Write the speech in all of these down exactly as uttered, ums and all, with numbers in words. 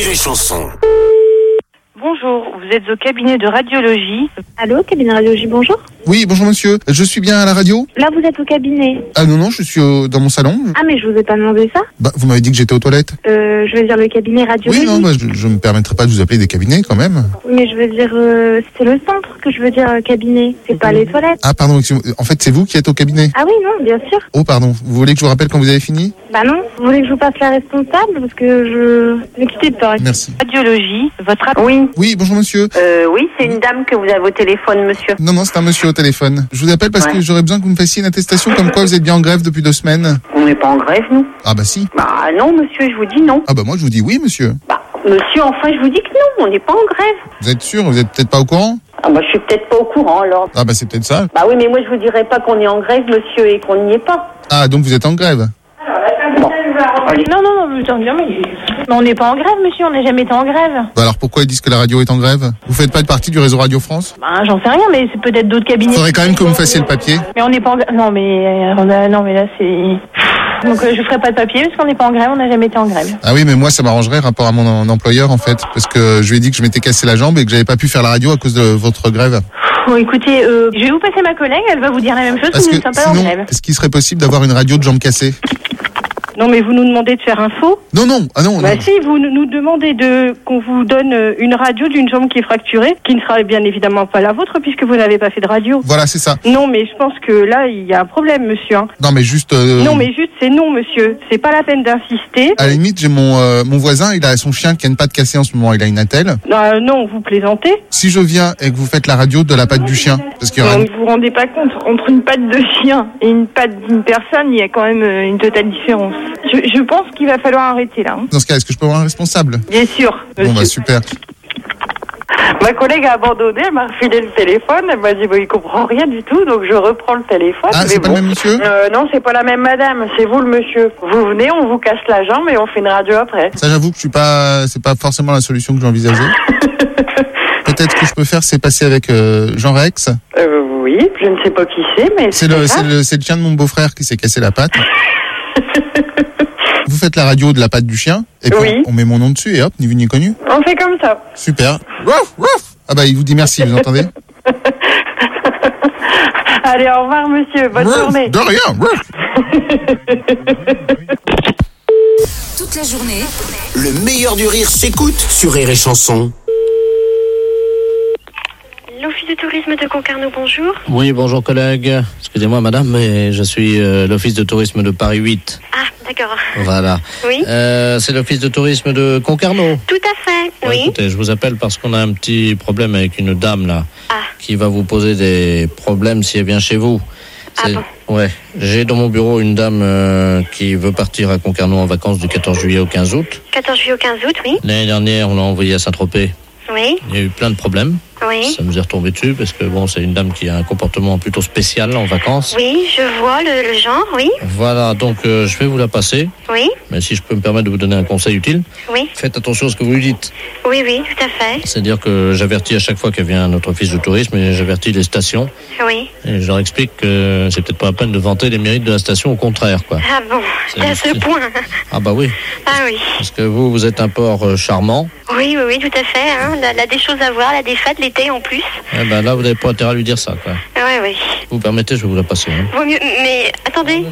et Chanson. Bonjour, vous êtes au cabinet de radiologie. Allô, cabinet de radiologie, bonjour. Oui, bonjour monsieur. Je suis bien à la radio ? Là, vous êtes au cabinet. Ah non, non, je suis au- dans mon salon. Ah, mais je vous ai pas demandé ça. Bah, vous m'avez dit que j'étais aux toilettes. Euh, je veux dire le cabinet radiologie. Oui, non, bah, je, je me permettrai pas de vous appeler des cabinets quand même. Oui, mais je veux dire, euh, c'est le centre que je veux dire euh, cabinet. C'est pas les toilettes. Ah pardon, excusez-moi. En fait c'est vous qui êtes au cabinet. Ah oui, non, bien sûr. Oh pardon, vous voulez que je vous rappelle quand vous avez fini ? Bah non, vous voulez que je vous passe la responsable parce que je... Ne quittez pas. Merci. Radiologie, votre app... Oui, Oui, bonjour monsieur. euh, oui, c'est une dame que vous avez au téléphone, monsieur. Non, non, c'est un monsieur au téléphone. Je vous appelle parce Ouais. que j'aurais besoin que vous me fassiez une attestation comme quoi vous êtes bien en grève depuis deux semaines. On n'est pas en grève, nous. Ah bah si. Bah non, monsieur, je vous dis non. Ah bah moi je vous dis oui monsieur. Bah, monsieur, enfin, je vous dis que non, on n'est pas en grève. Vous êtes sûr ? Vous êtes peut-être pas au courant ? Ah bah, je suis peut-être pas au courant, alors. Ah bah c'est peut-être ça. Bah oui, mais moi, je vous dirais pas qu'on est en grève, monsieur, et qu'on n'y est pas. Ah donc vous êtes en grève ? Bon, allez. Non, non, non, mais attends, mais... mais on n'est pas en grève, monsieur, on n'a jamais été en grève. Bah alors pourquoi ils disent que la radio est en grève ? Vous faites pas partie du réseau Radio France ? Bah, j'en sais rien, mais c'est peut-être d'autres cabinets. Faudrait quand même que vous me fassiez le papier. Mais on n'est pas en grève. Non, mais, euh, on a... non, mais là, c'est... Donc, euh, je ferai pas de papier parce qu'on n'est pas en grève, on n'a jamais été en grève. Ah oui, mais moi, ça m'arrangerait rapport à mon en- employeur, en fait. Parce que je lui ai dit que je m'étais cassé la jambe et que j'avais pas pu faire la radio à cause de votre grève. Bon, écoutez, euh, je vais vous passer ma collègue, elle va vous dire la même chose, Parce nous que ne sommes pas en sinon, grève. est-ce qu'il serait possible d'avoir une radio de jambe cassée ? Non, mais vous nous demandez de faire un faux. Non, non, ah non, Bah non. si, vous nous demandez de qu'on vous donne euh, une radio d'une jambe qui est fracturée, qui ne sera bien évidemment pas la vôtre puisque vous n'avez pas fait de radio. Voilà, c'est ça. Non, mais je pense que là, il y a un problème, monsieur. hein. Non, mais juste... euh, Non, mais juste, c'est non, monsieur. C'est pas la peine d'insister. À la limite, j'ai mon, euh, mon voisin, il a son chien qui a une patte cassée en ce moment, il a une attelle. Euh, non, vous plaisantez. Si je viens et que vous faites la radio de la patte du chien, parce qu'il y aura... Non, vous vous rendez pas compte, entre une patte de chien et une patte d'une personne, il y a quand même euh, une totale différence. Je, je pense qu'il va falloir arrêter là. hein. Dans ce cas, est-ce que je peux avoir un responsable ? Bien sûr, monsieur. Bon, bah super. Ma collègue a abandonné, elle m'a refilé le téléphone, elle m'a dit, bah, il comprend rien du tout, donc je reprends le téléphone. Ah, mais c'est pas bon. le même monsieur ? Euh, non, c'est pas la même madame, c'est vous le monsieur. Vous venez, on vous casse la jambe et on fait une radio après. Ça, j'avoue que je suis pas... C'est pas forcément la solution que j'envisageais. Peut-être que je peux faire, c'est passer avec euh, Jean Rex. Euh, oui, je ne sais pas qui c'est, mais C'est le, c'est le, c'est le chien de mon beau-frère qui s'est cassé la patte. Vous faites la radio de la patte du chien, et puis Oui. on met mon nom dessus, et hop, ni vu ni connu. On fait comme ça. Super. Rouf, rouf. Ah bah, il vous dit merci, vous entendez ? Allez, au revoir, monsieur. Bonne Rouf, journée. de rien. Rouf. Toute la journée, Le meilleur du rire s'écoute sur Rire et Chanson. L'Office de tourisme de Concarneau, bonjour. Oui, bonjour collègue. Excusez-moi madame, mais je suis euh, l'office de tourisme de Paris huit. Ah, d'accord. Voilà. Oui, Euh, c'est l'office de tourisme de Concarneau. tout à fait, Ouais, oui. Écoutez, je vous appelle parce qu'on a un petit problème avec une dame là, Ah. qui va vous poser des problèmes si elle vient chez vous. Ah C'est- bon. Ouais. J'ai dans mon bureau une dame euh, qui veut partir à Concarneau en vacances du quatorze juillet au quinze août. quatorze juillet au quinze août, oui. L'année dernière, on l'a envoyée à Saint-Tropez. Oui, Il y a eu plein de problèmes. oui. Ça nous est retombé dessus parce que bon, c'est une dame qui a un comportement plutôt spécial en vacances. Oui, je vois le, le genre, oui. Voilà, donc euh, je vais vous la passer. Oui, Mais si je peux me permettre de vous donner un conseil utile, oui. faites attention à ce que vous lui dites. Oui, oui, tout à fait. C'est-à-dire que j'avertis à chaque fois qu'elle vient à notre office de tourisme et j'avertis les stations. Oui. Et je leur explique que c'est peut-être pas la peine de vanter les mérites de la station, au contraire, quoi. Ah bon, C'est- à ce c'est- point. Ah bah oui, Ah oui. parce que vous, vous êtes un port euh, charmant. Oui, oui, oui, tout à fait. Hein. Elle a- elle a des choses à voir, elle a des fêtes l'été en plus. Eh ben là, vous n'avez pas intérêt à lui dire ça, quoi. Oui, oui. Vous permettez, je vais vous la passer. Hein. Vaut mieux, mais attendez.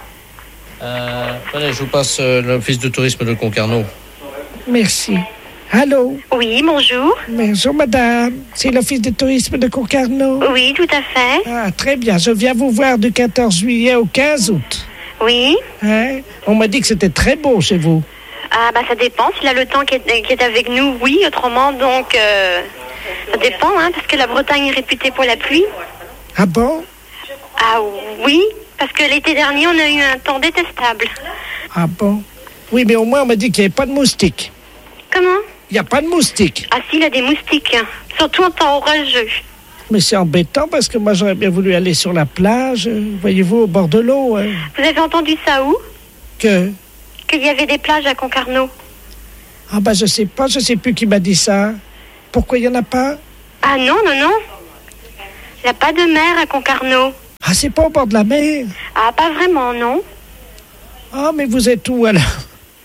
Euh, allez, je vous passe euh, l'office de tourisme de Concarneau. Merci. Allô, Oui, bonjour. bonjour madame, c'est l'office de tourisme de Concarneau. Oui, tout à fait. Ah, très bien, je viens vous voir du quatorze juillet au quinze août. Oui. Hein? On m'a dit que c'était très beau chez vous. Ah bah ça dépend, s'il a le temps qui est, qui est avec nous, oui, autrement donc euh, ça dépend, hein, parce que la Bretagne est réputée pour la pluie. Ah bon? Ah oui, parce que l'été dernier on a eu un temps détestable. Ah bon? Oui, mais au moins on m'a dit qu'il n'y avait pas de moustiques. Comment? Il n'y a pas de moustiques. Ah si, il a des moustiques, hein, surtout en temps orageux. Mais c'est embêtant parce que moi j'aurais bien voulu aller sur la plage, euh, voyez-vous, au bord de l'eau. hein. Vous avez entendu ça où? Que? Qu'il y avait des plages à Concarneau. Ah bah je sais pas, je sais plus qui m'a dit ça. Pourquoi il n'y en a pas? Ah non, non, non. Il n'y a pas de mer à Concarneau. Ah, c'est pas au bord de la mer? Ah, pas vraiment, non. Ah, mais vous êtes où alors?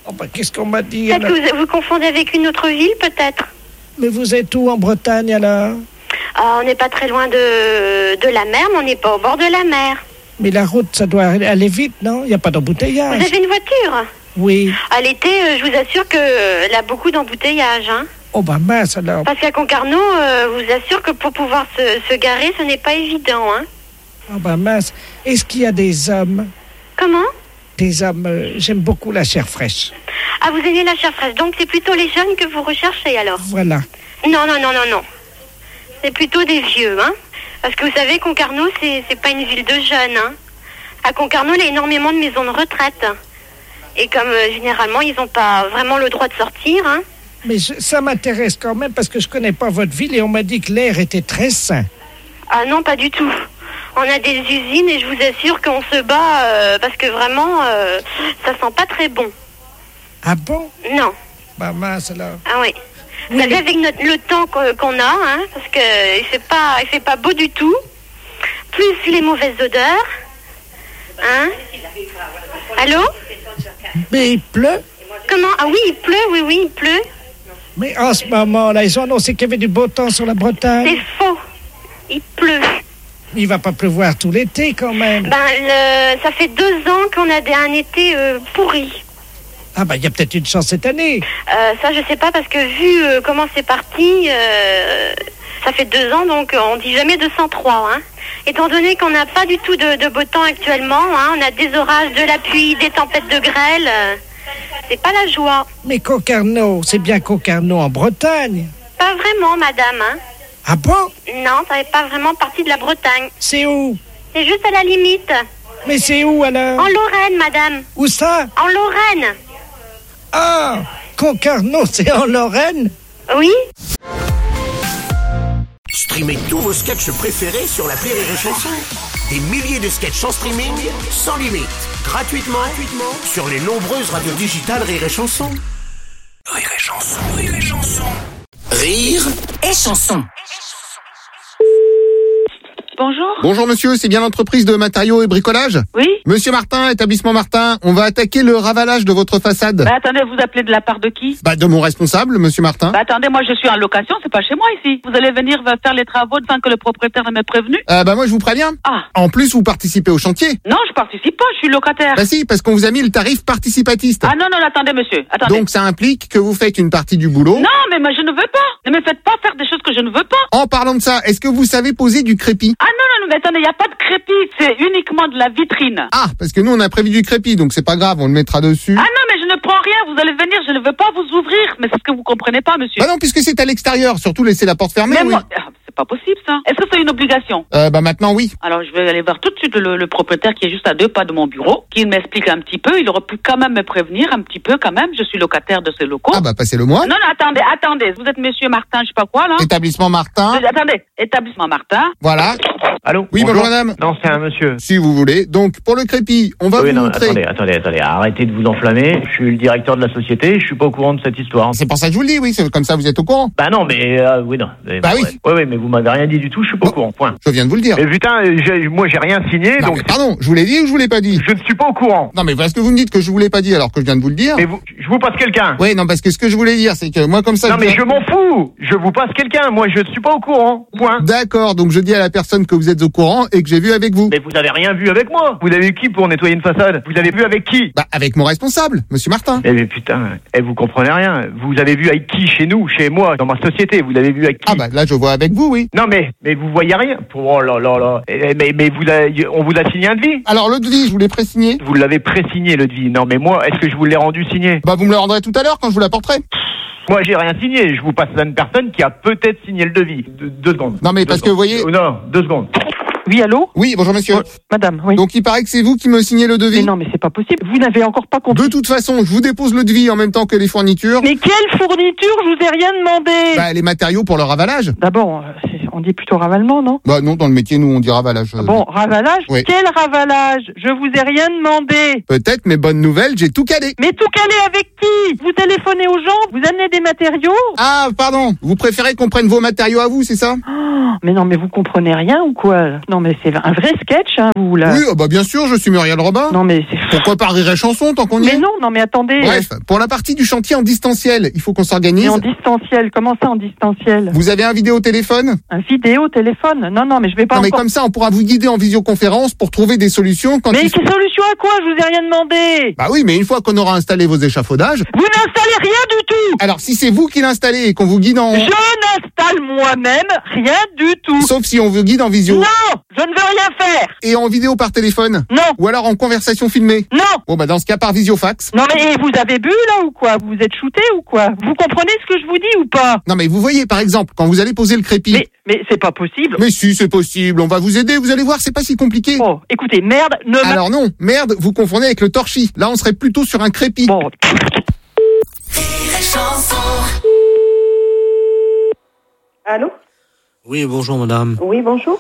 Oh bah, qu'est-ce qu'on m'a dit? Peut-être alors? que vous, vous confondez avec une autre ville, peut-être. Mais vous êtes où en Bretagne alors? Ah, on n'est pas très loin de, de la mer, mais on n'est pas au bord de la mer. Mais la route, ça doit aller vite, non? Il n'y a pas d'embouteillage. Vous avez une voiture? Oui. À l'été, euh, je vous assure qu'elle a beaucoup d'embouteillages. Hein. Oh bah mince alors. Parce qu'à Concarneau, euh, je vous assure que pour pouvoir se, se garer, ce n'est pas évident. Hein. Oh bah mince. Est-ce qu'il y a des hommes? Comment? Des hommes, euh, j'aime beaucoup la chair fraîche. Ah, vous aimez la chair fraîche, donc c'est plutôt les jeunes que vous recherchez alors? Voilà. Non, non, non, non, non. C'est plutôt des vieux, hein. Parce que vous savez, Concarneau, c'est, c'est pas une ville de jeunes, hein. À Concarneau, il y a énormément de maisons de retraite. Et comme euh, généralement, ils n'ont pas vraiment le droit de sortir, hein. Mais je, ça m'intéresse quand même parce que je connais pas votre ville et on m'a dit que l'air était très sain. Ah non, pas du tout. On a des usines et je vous assure qu'on se bat euh, parce que vraiment, euh, ça sent pas très bon. Ah bon? Non. Bah mince alors. Ah oui. Vous savez, avec notre, le temps qu'on, qu'on a, hein, parce que il fait pas, il fait pas beau du tout. Plus les mauvaises odeurs. Hein? Allô? Mais il pleut? Comment? Ah oui, il pleut, oui, oui, il pleut. Mais en ce moment-là, ils ont annoncé qu'il y avait du beau temps sur la Bretagne. C'est faux. Il pleut. Il va pas pleuvoir tout l'été quand même. Ben, le, ça fait deux ans qu'on a des, un été euh, pourri. Ah bah il y a peut-être une chance cette année. Euh, ça, je sais pas, parce que vu euh, comment c'est parti, euh, ça fait deux ans, donc on dit jamais deux cent trois. Hein. Étant donné qu'on n'a pas du tout de, de beau temps actuellement, hein, on a des orages, de la pluie, des tempêtes de grêle. Euh, c'est pas la joie. Mais Concarneau, c'est bien Concarneau en Bretagne. Pas vraiment, madame. Hein. Ah bon? Non, ça n'est pas vraiment partie de la Bretagne. C'est où? C'est juste à la limite. Mais c'est où alors? En Lorraine, madame. Où ça? En Lorraine. Ah, Concarneau, c'est en Lorraine? Oui. Streamez tous vos sketchs préférés sur l'appli Rire et Chanson. Des milliers de sketchs en streaming, sans limite, gratuitement, gratuitement sur les nombreuses radios digitales Rire et Chanson. Rire et Chanson, Rire et Chanson. Rire et Chanson. Bonjour. Bonjour monsieur, c'est bien l'entreprise de matériaux et bricolage? Oui. Monsieur Martin, établissement Martin, on va attaquer le ravalage de votre façade. Bah attendez, vous appelez de la part de qui? Bah de mon responsable, monsieur Martin. Bah attendez, moi je suis en location, c'est pas chez moi ici. Vous allez venir faire les travaux sans que le propriétaire ne m'ait prévenu? Euh, bah moi je vous préviens. Ah. En plus, vous participez au chantier. Non, je participe pas, je suis locataire. Bah si, parce qu'on vous a mis le tarif participatiste. Ah non, non, attendez monsieur, attendez. Donc ça implique que vous faites une partie du boulot. Non, mais moi je ne veux pas. Ne me faites pas faire des choses que je ne veux pas. En parlant de ça, est-ce que vous savez poser du crépi? Ah non, non, non, mais attendez, il n'y a pas de crépi, c'est uniquement de la vitrine. Ah, parce que nous on a prévu du crépi, donc c'est pas grave, on le mettra dessus. Ah non, mais je ne prends rien, vous allez venir, je ne veux pas vous ouvrir. Mais c'est ce que vous comprenez pas, monsieur. Bah non, puisque c'est à l'extérieur, surtout laissez la porte fermée. Mais oui. moi, c'est pas possible ça. Est-ce que c'est une obligation? Euh, bah maintenant oui. Alors je vais aller voir tout de suite le, le propriétaire qui est juste à deux pas de mon bureau, qui m'explique un petit peu. Il aurait pu quand même me prévenir un petit peu quand même. Je suis locataire de ces locaux. Ah bah passez-le moi. Non, non, attendez, attendez. Vous êtes monsieur Martin, je sais pas quoi là. Établissement Martin. Euh, attendez, établissement Martin. Voilà. Allô? Oui, bonjour, bonjour madame. Non, c'est un monsieur. Si vous voulez. Donc pour le crépi, on va oui, vous non, montrer. Attendez, attendez, attendez. Arrêtez de vous enflammer. Je suis le directeur de la société. Je suis pas au courant de cette histoire. C'est pour ça que je vous le dis, oui. C'est comme ça, vous êtes au courant. Bah non, mais euh, oui, non. Mais, bah bon, oui. Ouais. oui, oui, mais vous m'avez rien dit du tout. Je suis pas bon, au courant. Point. Je viens de vous le dire. Mais putain, j'ai, moi j'ai rien signé. Non, donc. Mais pardon, je vous l'ai dit ou je vous l'ai pas dit? Je ne suis pas au courant. Non, mais parce que vous me dites que je vous l'ai pas dit alors que je viens de vous le dire. Mais vous, je vous passe quelqu'un. Oui, non, parce que ce que je voulais dire, c'est que moi comme ça. Non, je mais viens... je m'en fous. Je vous passe quelqu'un. Moi, je ne suis pas au courant. Point. D'accord. Donc je dis à la personne que vous êtes au courant et que j'ai vu avec vous. Mais vous avez rien vu avec moi. Vous avez vu qui pour nettoyer une façade? Vous avez vu avec qui? Bah avec mon responsable, monsieur Martin. Eh mais putain, eh, vous comprenez rien. Vous avez vu avec qui chez nous, chez moi, dans ma société? Vous l'avez vu avec qui? Ah bah là je vois avec vous, oui. Non mais mais vous voyez rien. Oh là là là. Eh, mais mais vous a, on vous a signé un devis? Alors le devis, je vous l'ai pré-signé. Vous l'avez pré-signé le devis. Non mais moi, est-ce que je vous l'ai rendu signé? Bah vous me le rendrez tout à l'heure quand je vous l'apporterai. Moi, j'ai rien signé. Je vous passe à une personne qui a peut-être signé le devis. De, deux secondes. Non, mais deux parce secondes. que vous voyez. Euh, non, deux secondes. Oui, allô? Oui, bonjour monsieur. Oh, madame, oui. Donc il paraît que c'est vous qui me signez le devis. Mais non, mais c'est pas possible. Vous n'avez encore pas compris. De toute façon, je vous dépose le devis en même temps que les fournitures. Mais quelle fourniture? Je vous ai rien demandé. Bah, les matériaux pour le ravalage. D'abord, on dit plutôt ravalement, non? Bah non, dans le métier, nous, on dit ravalage. Ah bon, ravalage? Oui. Quel ravalage? Je vous ai rien demandé. Peut-être, mais bonne nouvelle, j'ai tout calé. Mais tout calé avec qui? Vous téléphonez aux gens? Vous amenez des matériaux? Ah, pardon. Vous préférez qu'on prenne vos matériaux à vous, c'est ça? Oh, mais non, mais vous comprenez rien ou quoi? Non, mais c'est un vrai sketch, hein, vous, là. Oui, oh bah bien sûr, je suis Muriel Robin. Non, mais c'est... Pourquoi pas Rire et Chanson tant qu'on y Mais est? non, non, mais attendez. Bref, pour la partie du chantier en distanciel, il faut qu'on s'organise. Mais en distanciel, comment ça en distanciel? Vous avez un vidéotéléphone? Un vidéotéléphone? Non, non, mais je vais pas Non, mais encore... comme ça, on pourra vous guider en visioconférence pour trouver des solutions quand Mais il... quelle solution à quoi? Je vous ai rien demandé. Bah oui, mais une fois qu'on aura installé vos échafaudages... Vous n'installez rien du tout. Alors, si c'est vous qui l'installez et qu'on vous guide en... Je n'installe moi-même rien du tout. Sauf si on vous guide en visio. Non, je ne veux rien faire. Et en vidéo par téléphone? Non. Ou alors en conversation filmée? Non. Bon, bah dans ce cas, par visiofax. Non, mais vous avez bu là ou quoi? Vous êtes shooté ou quoi? Vous comprenez ce que je vous dis ou pas? Non, mais vous voyez, par exemple, quand vous allez poser le crépi... Mais, mais c'est pas possible. Mais si, c'est possible, on va vous aider, vous allez voir, c'est pas si compliqué. Bon, écoutez, merde, ne... Alors non, merde, vous confondez avec le torchis. Là, on serait plutôt sur un crépi. Bon. Allô? Oui, bonjour madame. Oui, bonjour.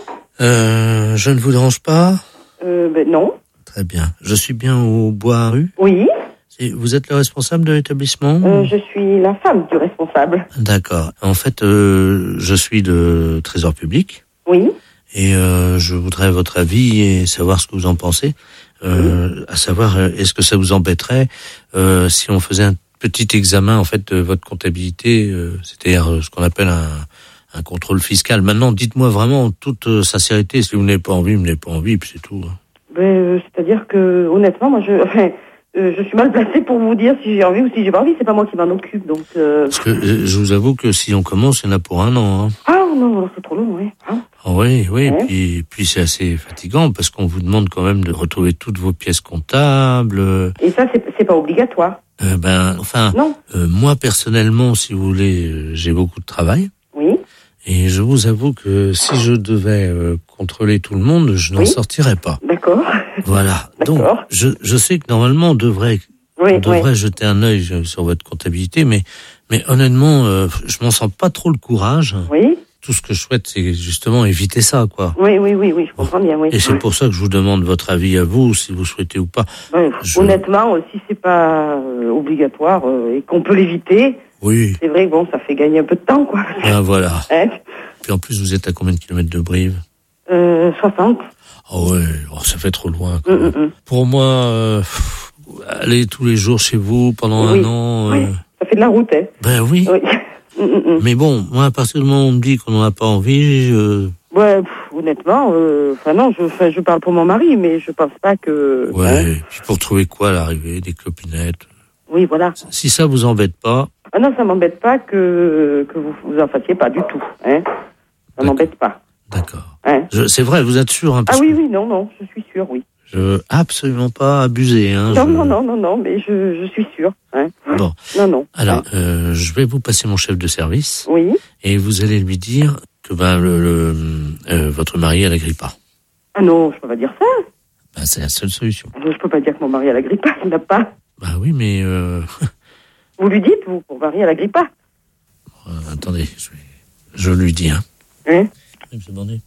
Euh, je ne vous dérange pas? Euh, ben non. Très bien. Je suis bien au Bois rue? Oui. Et vous êtes le responsable de l'établissement? Euh, je suis la femme du responsable. D'accord. En fait, euh, je suis le trésor public. Oui. Et euh, je voudrais votre avis et savoir ce que vous en pensez. Euh, oui. À savoir, est-ce que ça vous embêterait euh, si on faisait un petit examen en fait de votre comptabilité, euh, c'est-à-dire ce qu'on appelle un, un contrôle fiscal. Maintenant, dites-moi vraiment en toute sincérité, si vous n'avez pas envie, vous n'avez pas envie, puis c'est tout. Ben, euh, c'est-à-dire que honnêtement, moi, je, enfin, euh, je suis mal placée pour vous dire si j'ai envie ou si j'ai pas envie. C'est pas moi qui m'en occupe, donc. Euh... Parce que euh, je vous avoue que si on commence, il y en a pour un an. Hein. Ah non, c'est trop long, oui. Hein ah, oui, oui. Ouais. Puis, puis c'est assez fatigant parce qu'on vous demande quand même de retrouver toutes vos pièces comptables. Et ça, c'est, c'est pas obligatoire. Euh, ben, enfin, euh, moi personnellement, si vous voulez, euh, j'ai beaucoup de travail. Oui. Et je vous avoue que si je devais euh, contrôler tout le monde, je n'en oui. sortirais pas. D'accord. Voilà. D'accord. Donc, je, je sais que normalement, on devrait, oui, on devrait oui. jeter un œil sur votre comptabilité, mais, mais honnêtement, euh, je m'en sens pas trop le courage. Oui. Tout ce que je souhaite, c'est justement éviter ça, quoi. Oui, oui, oui, oui, je comprends bien, oui. Et c'est oui. pour ça que je vous demande votre avis à vous, si vous souhaitez ou pas. Ouais, je... Honnêtement, si c'est pas euh, obligatoire euh, et qu'on peut l'éviter, oui. C'est vrai que bon, ça fait gagner un peu de temps, quoi. Ah, voilà. Hein? Puis en plus, vous êtes à combien de kilomètres de Brive? Euh, soixante. Oh ouais, oh, ça fait trop loin. Mm, mm, mm. Pour moi, euh, pff, aller tous les jours chez vous pendant oui. un an... Oui, euh... ça fait de la route, hein. Ben oui. Oui. Mais bon, moi, à partir du moment où on me dit qu'on n'en a pas envie, je... Ouais, pff, honnêtement, enfin euh, non, je, je parle pour mon mari, mais je pense pas que... Ouais, hein. Puis pour trouver quoi à l'arrivée? Des clopinettes? Oui, voilà. Si ça vous embête pas... Ah non, ça m'embête pas que, que vous vous en fassiez pas du tout, hein. Ça m'embête pas. D'accord. Hein. Je, c'est vrai, vous êtes sûr, hein, Ah oui, oui, non, non, je suis sûre, oui. Je veux absolument pas abuser, hein. Non, je... non, non, non, non, mais je, je suis sûre, hein. Bon. Non, non. Alors, hein. euh, je vais vous passer mon chef de service. Oui. Et vous allez lui dire que ben le, le euh, votre mari a la grippe A. Ah non, je peux pas dire ça. Ben, c'est la seule solution. Je peux pas dire que mon mari a la grippe A, il n'a pas. Bah oui, mais euh... Vous lui dites, vous, mon mari a la grippe A. Euh, attendez, je, vais... je lui dis, hein. Hein? Oui, monsieur Bandé.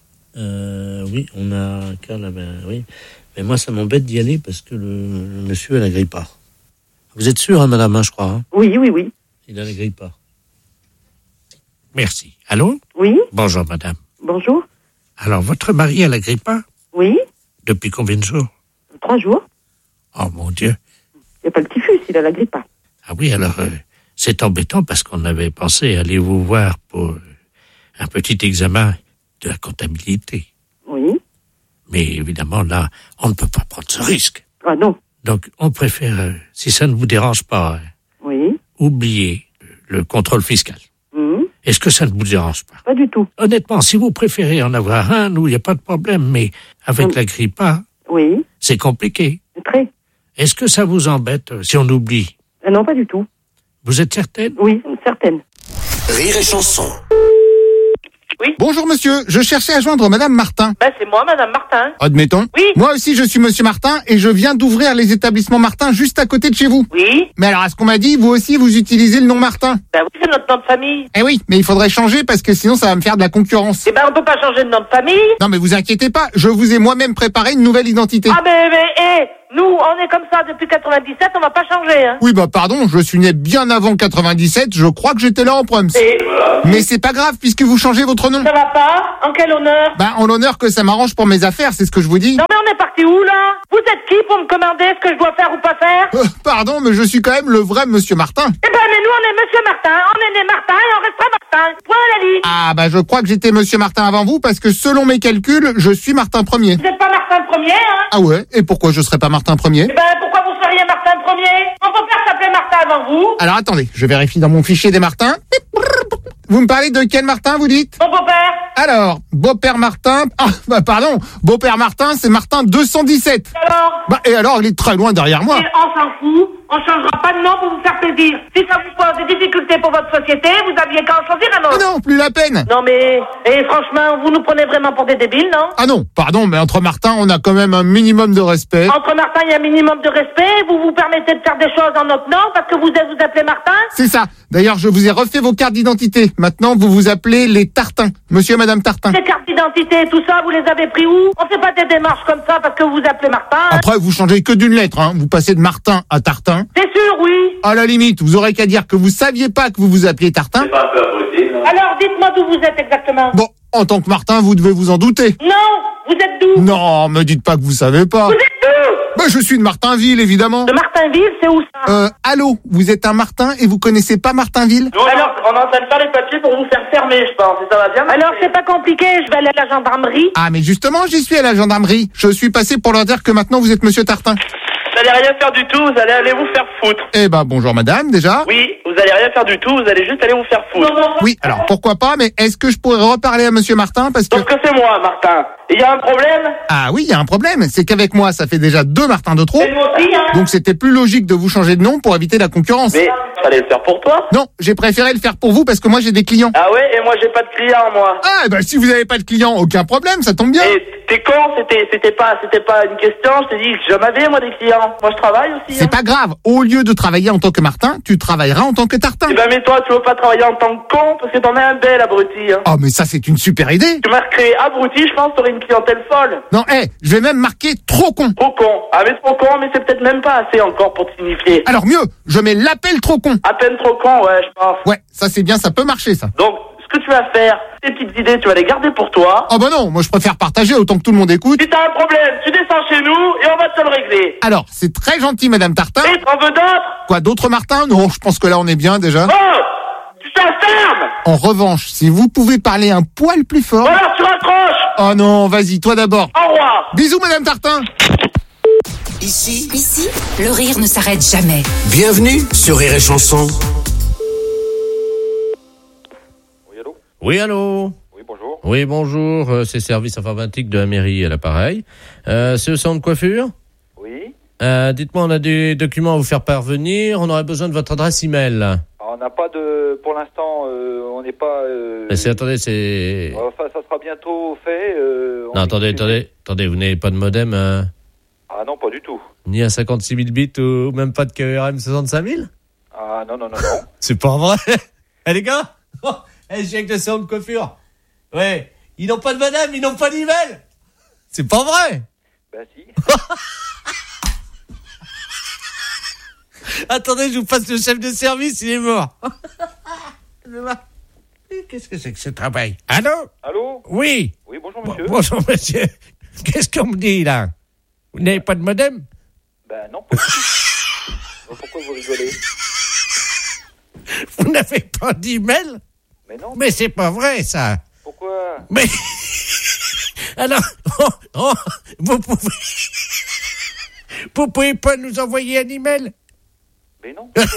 Euh, oui, on a un cas là, ben oui. Mais moi, ça m'embête d'y aller parce que le, le monsieur a la grippe A. Vous êtes sûr, hein, madame, hein, je crois, hein? Oui, oui, oui. Il a la grippe A. Merci. Allô? Oui. Bonjour, madame. Bonjour. Alors, votre mari a la grippe A? Oui. Depuis combien de jours? Trois jours. Oh, mon Dieu. Il n'y a pas le typhus, il a la grippe A. Ah oui, alors, euh, c'est embêtant parce qu'on avait pensé aller vous voir pour euh, un petit examen de la comptabilité. Oui. Mais évidemment, là, on ne peut pas prendre ce risque. Ah non. Donc, on préfère, euh, si ça ne vous dérange pas, euh, oui. oublier le contrôle fiscal. Mmh. Est-ce que ça ne vous dérange pas? Pas du tout. Honnêtement, si vous préférez en avoir un, nous, il n'y a pas de problème, mais avec mmh. la grippe A, oui. c'est compliqué. Très. Est-ce que ça vous embête euh, si on oublie? euh, Non, pas du tout. Vous êtes certaine? Oui, certaine. Rire et chanson. Oui. Bonjour monsieur, je cherchais à joindre madame Martin. Ben c'est moi, madame Martin. Admettons. Oui. Moi aussi je suis monsieur Martin et je viens d'ouvrir les établissements Martin juste à côté de chez vous. Oui. Mais alors à ce qu'on m'a dit, vous aussi vous utilisez le nom Martin. Ben oui, c'est notre nom de famille. Eh oui, mais il faudrait changer parce que sinon ça va me faire de la concurrence. Eh ben on peut pas changer de nom de famille. Non mais vous inquiétez pas, je vous ai moi-même préparé une nouvelle identité. Ah mais, mais, eh, Nous, on est comme ça depuis quatre-vingt-dix-sept, on va pas changer, hein. Oui, bah pardon, je suis né bien avant quatre-vingt-dix-sept, je crois que j'étais là en Prums. Et... Mais c'est pas grave, puisque vous changez votre nom. Ça va pas? En quel honneur? Bah, en l'honneur que ça m'arrange pour mes affaires, c'est ce que je vous dis. Non mais on est parti où, là? Vous êtes qui pour me commander ce que je dois faire ou pas faire? Euh, pardon, mais je suis quand même le vrai Monsieur Martin. Eh ben, mais nous, on est Monsieur Martin, on est né Martin et on restera Martin. Point à la ligne. Ah, bah je crois que j'étais Monsieur Martin avant vous, parce que selon mes calculs, je suis Martin Premier. Vous êtes pas Martin Premier, hein? Ah ouais? Et pourquoi je serais pas Martin Premier? Eh ben, pourquoi vous seriez Martin Premier? Mon beau-père s'appelait Martin avant vous. Alors attendez, je vérifie dans mon fichier des Martins. Vous me parlez de quel Martin, vous dites? Mon beau-père. Alors, beau-père Martin... Ah, bah pardon, beau-père Martin, c'est Martin deux cent dix-sept. Alors? Bah, et alors, il est très loin derrière moi. Et on s'en fout, on changera pas de nom pour vous faire plaisir. Si ça vous pose des difficultés pour votre société, vous aviez qu'à en choisir un autre. Ah non, plus la peine. Non mais, et franchement, vous nous prenez vraiment pour des débiles, non? Ah non, pardon, mais entre Martin, on a quand même un minimum de respect. Entre Martin, il y a un minimum de respect, vous vous permettez de faire des choses en notre nom parce que vous êtes, vous appelez Martin? C'est ça. D'ailleurs, je vous ai refait vos cartes d'identité. Maintenant, vous vous appelez les Tartins. Monsieur et Madame Tartin. Les cartes d'identité et tout ça, vous les avez pris où? On fait pas des démarches comme ça parce que vous vous appelez Martin. Après, vous changez que d'une lettre, hein. Vous passez de Martin à Tartin. C'est sûr, oui. À la limite, vous aurez qu'à dire que vous saviez pas que vous vous appeliez Tartin. C'est pas un peu possible. Alors, dites-moi d'où vous êtes exactement. Bon, en tant que Martin, vous devez vous en douter. Non, vous êtes d'où? Non, me dites pas que vous savez pas. Vous êtes d'où? Bah, je suis de Martinville, évidemment. De Martinville, c'est où ça? Euh, allô, vous êtes un Martin et vous connaissez pas Martinville? Nous, alors, on est en train de faire les papiers pour vous faire fermer, je pense. Et ça va bien? Alors, c'est pas compliqué, je vais aller à la gendarmerie. Ah, mais justement, j'y suis à la gendarmerie. Je suis passé pour leur dire que maintenant vous êtes Monsieur Tartin. Vous allez rien faire du tout, vous allez aller vous faire foutre. Eh ben, bonjour madame, déjà. Oui, vous allez rien faire du tout, vous allez juste aller vous faire foutre. Oui, alors pourquoi pas, mais est-ce que je pourrais reparler à Monsieur Martin parce que... Sauf que c'est moi, Martin. Il y a un problème? Ah oui, il y a un problème. C'est qu'avec moi, ça fait déjà deux Martins de trop. Et moi aussi, hein. Donc c'était plus logique de vous changer de nom pour éviter la concurrence. Mais fallait le faire pour toi? Non, j'ai préféré le faire pour vous parce que moi j'ai des clients. Ah ouais, et moi j'ai pas de clients, moi. Ah, bah si vous avez pas de clients, aucun problème, ça tombe bien. Et t'es con, c'était, c'était pas, c'était pas une question, je t'ai dit que j'en avais, moi, des clients. Moi, je travaille aussi. C'est hein. pas grave. Au lieu de travailler en tant que Martin, tu travailleras en tant que Tartin. Eh ben, mais toi, tu veux pas travailler en tant que con, parce que t'en es un bel abruti, hein. Oh, mais ça, c'est une super idée. Tu m'as créé abruti, je pense, t'aurais une clientèle folle. Non, hé, hey, je vais même marquer trop con. Trop con. Ah, mais trop con, mais c'est peut-être même pas assez encore pour te signifier. Alors mieux, je mets l'appel trop con. À peine trop con, ouais, je pense. Ouais, ça c'est bien, ça peut marcher, ça. Donc, ce que tu vas faire, tes petites idées, tu vas les garder pour toi. Oh bah non, moi je préfère partager autant que tout le monde écoute. Si t'as un problème, tu descends chez nous et on va te le régler. Alors, c'est très gentil, Madame Tartin. Et t'en veux d'autres? Quoi, d'autres Martin? Non, je pense que là on est bien déjà. Oh! Tu t'enfermes! En revanche, si vous pouvez parler un poil plus fort... Voilà, tu raccroches! Oh non, vas-y, toi d'abord. Au revoir! Bisous, Madame Tartin. Ici, Ici, le rire ne s'arrête jamais. bienvenue sur Rire et Chanson. Oui, allô? Oui, bonjour. Oui, bonjour. Euh, c'est service informatique de la mairie à l'appareil. Euh, c'est le salon de coiffure? Oui. Euh, dites-moi, on a des documents à vous faire parvenir. On aurait besoin de votre adresse email. Alors, on n'a pas de... Pour l'instant, euh, on n'est pas... Euh... Mais c'est, attendez, c'est... Enfin, ça sera bientôt fait. Euh, non, attendez, attendez. Attendez, vous n'avez pas de modem hein? Ah non, pas du tout. Ni un cinquante-six mille bits ou même pas de K R M soixante-cinq mille? Ah non, non, non, non. C'est pas vrai. Eh les gars, oh, eh, je viens avec le salon de coiffure. Ouais, ils n'ont pas de madame, ils n'ont pas d'email. C'est pas vrai. Ben si. Attendez, je vous passe le chef de service, il est mort. Qu'est-ce que c'est que ce travail? Allô? Allô? Oui. Oui, bonjour monsieur. Bon, bonjour monsieur. Qu'est-ce qu'on me dit là? Vous n'avez pas de modem? Ben non, pas du tout. Pourquoi vous rigolez? Vous n'avez pas d'email? Mais non. Mais c'est pas vrai ça. Pourquoi? Mais alors, oh, oh, vous pouvez, vous pouvez pas nous envoyer un email? Mais non. Pourquoi?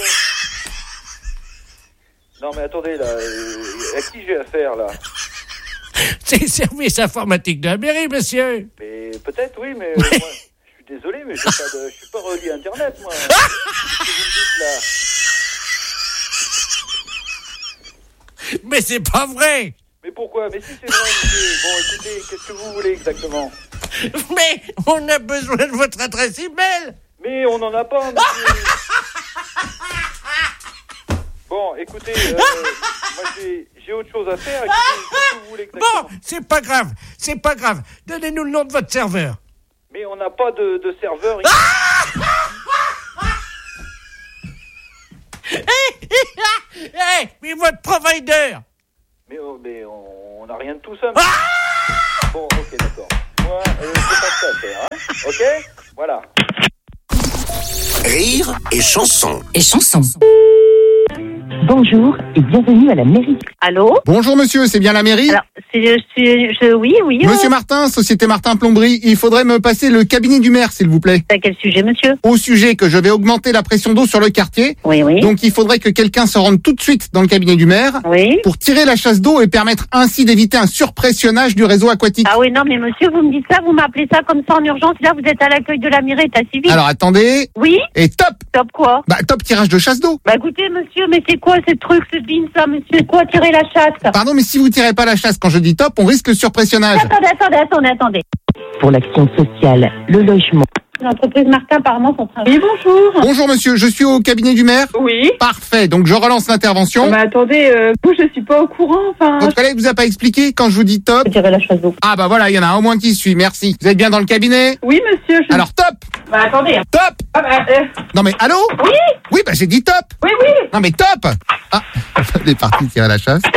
Non mais attendez là, euh, à qui j'ai affaire là? C'est le service informatique de la mairie, monsieur. Mais peut-être oui, mais euh, moi, je suis désolé, mais j'ai pas de, je suis pas relié à Internet moi. Qu'est-ce que vous me dites là? Mais c'est pas vrai. Mais pourquoi? Mais si c'est vrai, monsieur. Bon, écoutez, qu'est-ce que vous voulez exactement? Mais on a besoin de votre adresse email. Mais on n'en a pas, monsieur. Bon, écoutez, euh, moi j'ai, j'ai autre chose à faire. Écoutez, qu'est-ce que vous voulez exactement? Bon, c'est pas grave, c'est pas grave. Donnez-nous le nom de votre serveur. Mais on n'a pas de, de serveur ici. Hey, mais votre provider. Mais, oh, mais on n'a rien de tout ça. Ah bon, ok, d'accord. Moi, euh, c'est pas ça à faire, hein. Ok. Voilà. Rire et chanson. Et chanson. Bonjour et bienvenue à la mairie. Allô? Bonjour monsieur, c'est bien la mairie? Alors, c'est, c'est, je, oui, oui. Monsieur euh... Martin, Société Martin Plomberie, il faudrait me passer le cabinet du maire, s'il vous plaît. À quel sujet, monsieur? Au sujet que je vais augmenter la pression d'eau sur le quartier. Oui, oui. Donc il faudrait que quelqu'un se rende tout de suite dans le cabinet du maire. Oui. Pour tirer la chasse d'eau et permettre ainsi d'éviter un surpressionnage du réseau aquatique. Ah oui, non, mais monsieur, vous me dites ça, vous m'appelez ça comme ça en urgence. Là, vous êtes à l'accueil de la mairie, état civil. Alors attendez. Oui. Et top. Top quoi? Bah top tirage de chasse d'eau. Bah écoutez, monsieur, mais c'est quoi ce truc, ce bin, ça, monsieur? Quoi tirer la chasse? Pardon, mais si vous tirez pas la chasse quand je dis top, on risque le surpressionnage. Attendez, attendez, attendez, attendez. Pour l'action sociale, le logement. L'entreprise Martin, apparemment, sont travail. Oui, bonjour. Bonjour monsieur, je suis au cabinet du maire. Oui. Parfait, donc je relance l'intervention. Mais attendez, euh, moi je suis pas au courant, enfin... Votre collègue vous a pas expliqué quand je vous dis top? Tirer la chasse d'eau. Ah bah voilà, il y en a un au moins qui suit, merci. Vous êtes bien dans le cabinet? Oui, monsieur, je... Alors top. Bah attendez. Top. Ah bah, euh... Non mais allô? Oui. Oui, bah j'ai dit top. Oui, oui. Non mais top. Ah, elle est partie tirer la chasse.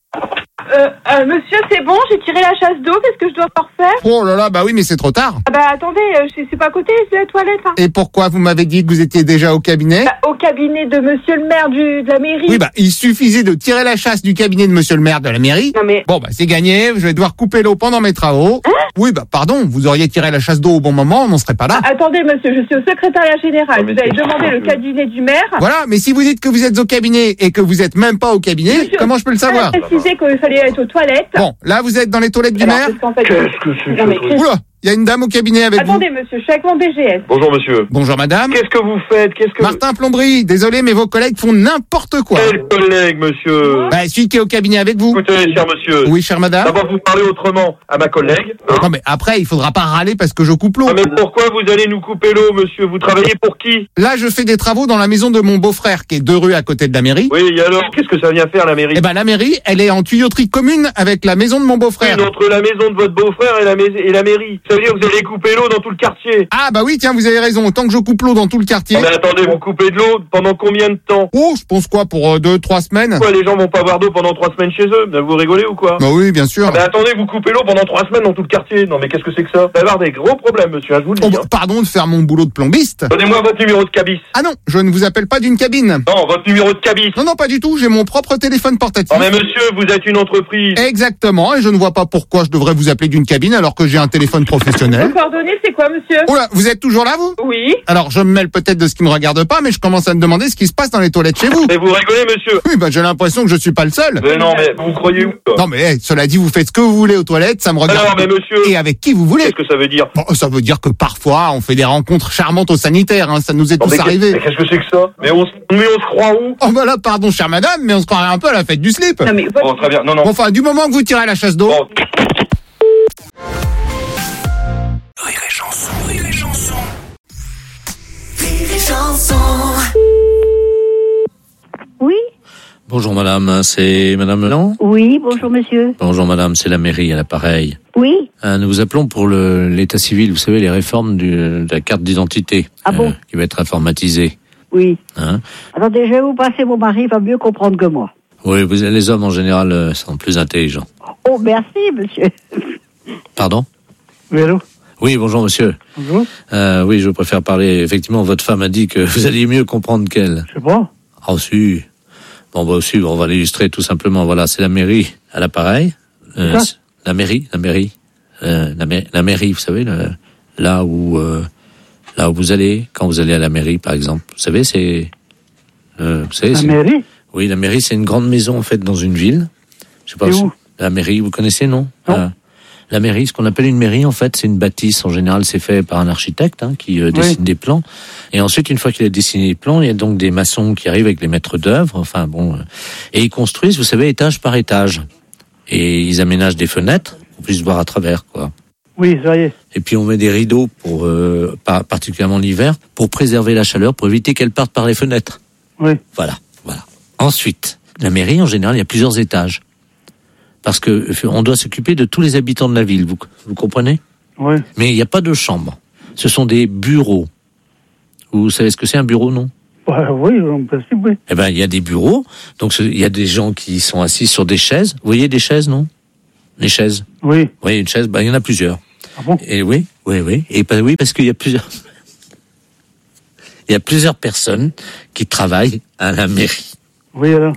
Euh, euh, monsieur, c'est bon, j'ai tiré la chasse d'eau, qu'est-ce que je dois encore faire? Oh là là, bah oui, mais c'est trop tard. Ah bah attendez, euh, c'est, c'est pas à côté, c'est la toilette. Hein. Et pourquoi vous m'avez dit que vous étiez déjà au cabinet? Bah, au cabinet de monsieur le maire du, de la mairie. Oui, bah il suffisait de tirer la chasse du cabinet de monsieur le maire de la mairie. Non mais... Bon bah c'est gagné, je vais devoir couper l'eau pendant mes travaux. Hein? Oui, bah pardon, vous auriez tiré la chasse d'eau au bon moment, on n'en serait pas là. Ah, attendez monsieur, je suis au secrétariat général, vous avez demandé le cabinet du maire. Voilà, mais si vous dites que vous êtes au cabinet et que vous êtes même pas au cabinet, monsieur, comment je peux le savoir? J'ai précisé qu'il fallait être aux toilettes. Bon, là vous êtes dans les toilettes du Alors, maire? parce qu'en fait... Qu'est-ce que c'est Non, mais que Oula, il y a une dame au cabinet avec attendez, vous. monsieur, je suis avec mon B G S. Bonjour monsieur. Bonjour madame. Qu'est-ce que vous faites? Qu'est-ce que Martin Plomberie, désolé mais vos collègues font n'importe quoi. Quel collègue, monsieur? Bah celui qui est au cabinet avec vous. Écoutez, cher monsieur. Oui, chère madame. D'abord, vous parlez autrement à ma collègue. Hein? Non mais après, il faudra pas râler parce que je coupe l'eau. Ah, mais pourquoi vous allez nous couper l'eau, monsieur? Vous travaillez pour qui? Là, je fais des travaux dans la maison de mon beau-frère qui est deux rues à côté de la mairie. Oui, et alors, qu'est-ce que ça vient faire, la mairie? Eh ben la mairie, elle est en tuyauterie commune avec la maison de mon beau-frère. Oui, entre la maison de votre beau-frère et la, mais- et la mairie. Ça veut dire que vous allez couper l'eau dans tout le quartier. Ah bah oui, tiens, vous avez raison. Autant que je coupe l'eau dans tout le quartier. Mais attendez, vous coupez de l'eau pendant combien de temps? Oh, je pense quoi, pour euh, deux, trois semaines. Quoi, les gens vont pas avoir d'eau pendant trois semaines chez eux? Vous rigolez ou quoi? Bah oui, bien sûr. Ah, mais attendez, vous coupez l'eau pendant trois semaines dans tout le quartier. Non mais qu'est-ce que c'est que ça? Vous allez avoir des gros problèmes, monsieur, hein, je vous le dis. Oh, bah, pardon de faire mon boulot de plombiste. Donnez-moi votre numéro de cabis. Ah non, je ne vous appelle pas d'une cabine. Non, votre numéro de cabis. Non, non, pas du tout. J'ai mon propre téléphone portatif. Non mais monsieur, vous êtes une entreprise. Exactement, et je ne vois pas pourquoi je devrais vous appeler d'une cabine alors que j'ai un téléphone professionnel. Vos coordonnées, c'est quoi, monsieur? Oh là, vous êtes toujours là, vous? Oui. Alors, je me mêle peut-être de ce qui me regarde pas, mais je commence à me demander ce qui se passe dans les toilettes chez vous. Mais vous rigolez, monsieur? Oui, bah j'ai l'impression que je suis pas le seul. Mais non, mais vous croyez où, quoi? Non, mais hey, cela dit, vous faites ce que vous voulez aux toilettes, ça me regarde. Alors, mais monsieur... Et avec qui vous voulez. Qu'est-ce que ça veut dire? Bon, ça veut dire que parfois, on fait des rencontres charmantes au sanitaire, hein, ça nous est Non, tous mais qu'est- arrivé. mais qu'est-ce que c'est que ça? Mais on, se- mais on se croit où? Oh bah là, pardon, chère madame, mais on se croirait un peu à la fête du slip. Non mais... Bon, très bien, non, non. Bon, enfin, du moment que vous tirez à la chasse d'eau... Bon. Rire et chanson, rire et chanson. Rire et chanson. Oui, Bonjour madame, c'est madame Melan? oui, bonjour monsieur. Bonjour madame, c'est la mairie à l'appareil. Oui, Euh, nous vous appelons pour le, l'état civil, vous savez, les réformes du, de la carte d'identité. Ah bon? Qui va être informatisée. oui. Hein? Attendez, je vais vous passer mon mari, il va mieux comprendre que moi. Oui, vous, les hommes en général euh, sont plus intelligents. Oh, merci monsieur. Pardon? Oui, allô? Oui, bonjour monsieur. Bonjour. Euh, oui, je préfère parler. Effectivement, votre femme a dit que vous alliez mieux comprendre qu'elle. Je sais pas. Ah, si. Bon, bah, aussi, on va l'illustrer tout simplement. Voilà, c'est la mairie à l'appareil. Euh, Quoi? c'est- la mairie, la mairie. Euh, la, ma- la mairie, vous savez, le- là où, euh, là où vous allez, quand vous allez à la mairie, par exemple. Vous savez, c'est, euh, vous savez, La c'est- mairie? Oui, la mairie, c'est une grande maison, en fait, dans une ville. Je sais pas Et si- où? La mairie, vous connaissez, non? Non. Euh, la mairie, ce qu'on appelle une mairie, en fait, c'est une bâtisse. En général, c'est fait par un architecte hein, qui euh, dessine Oui. des plans. Et ensuite, une fois qu'il a dessiné les plans, il y a donc des maçons qui arrivent avec les maîtres d'œuvre. Enfin bon, euh, et ils construisent, vous savez, étage par étage. Et ils aménagent des fenêtres pour qu'on puisse voir à travers, quoi. Oui, ça y est. Et puis on met des rideaux pour, euh, pas particulièrement l'hiver, pour préserver la chaleur, pour éviter qu'elle parte par les fenêtres. Oui. Voilà, voilà. Ensuite, la mairie, en général, il y a plusieurs étages. Parce que euh, on doit s'occuper de tous les habitants de la ville, vous, vous comprenez? Oui. Mais il n'y a pas de chambre. Ce sont des bureaux. Vous savez ce que c'est un bureau, non? Bah, oui, en principe, oui. Eh ben, il y a des bureaux, donc il y a des gens qui sont assis sur des chaises. Vous voyez des chaises, non? Les chaises. Oui. Oui, une chaise, ben, il y en a plusieurs. Ah bon? Et oui, oui, oui. Et ben, oui, parce qu'il y a plusieurs... Il y a plusieurs personnes qui travaillent à la mairie. Oui, alors?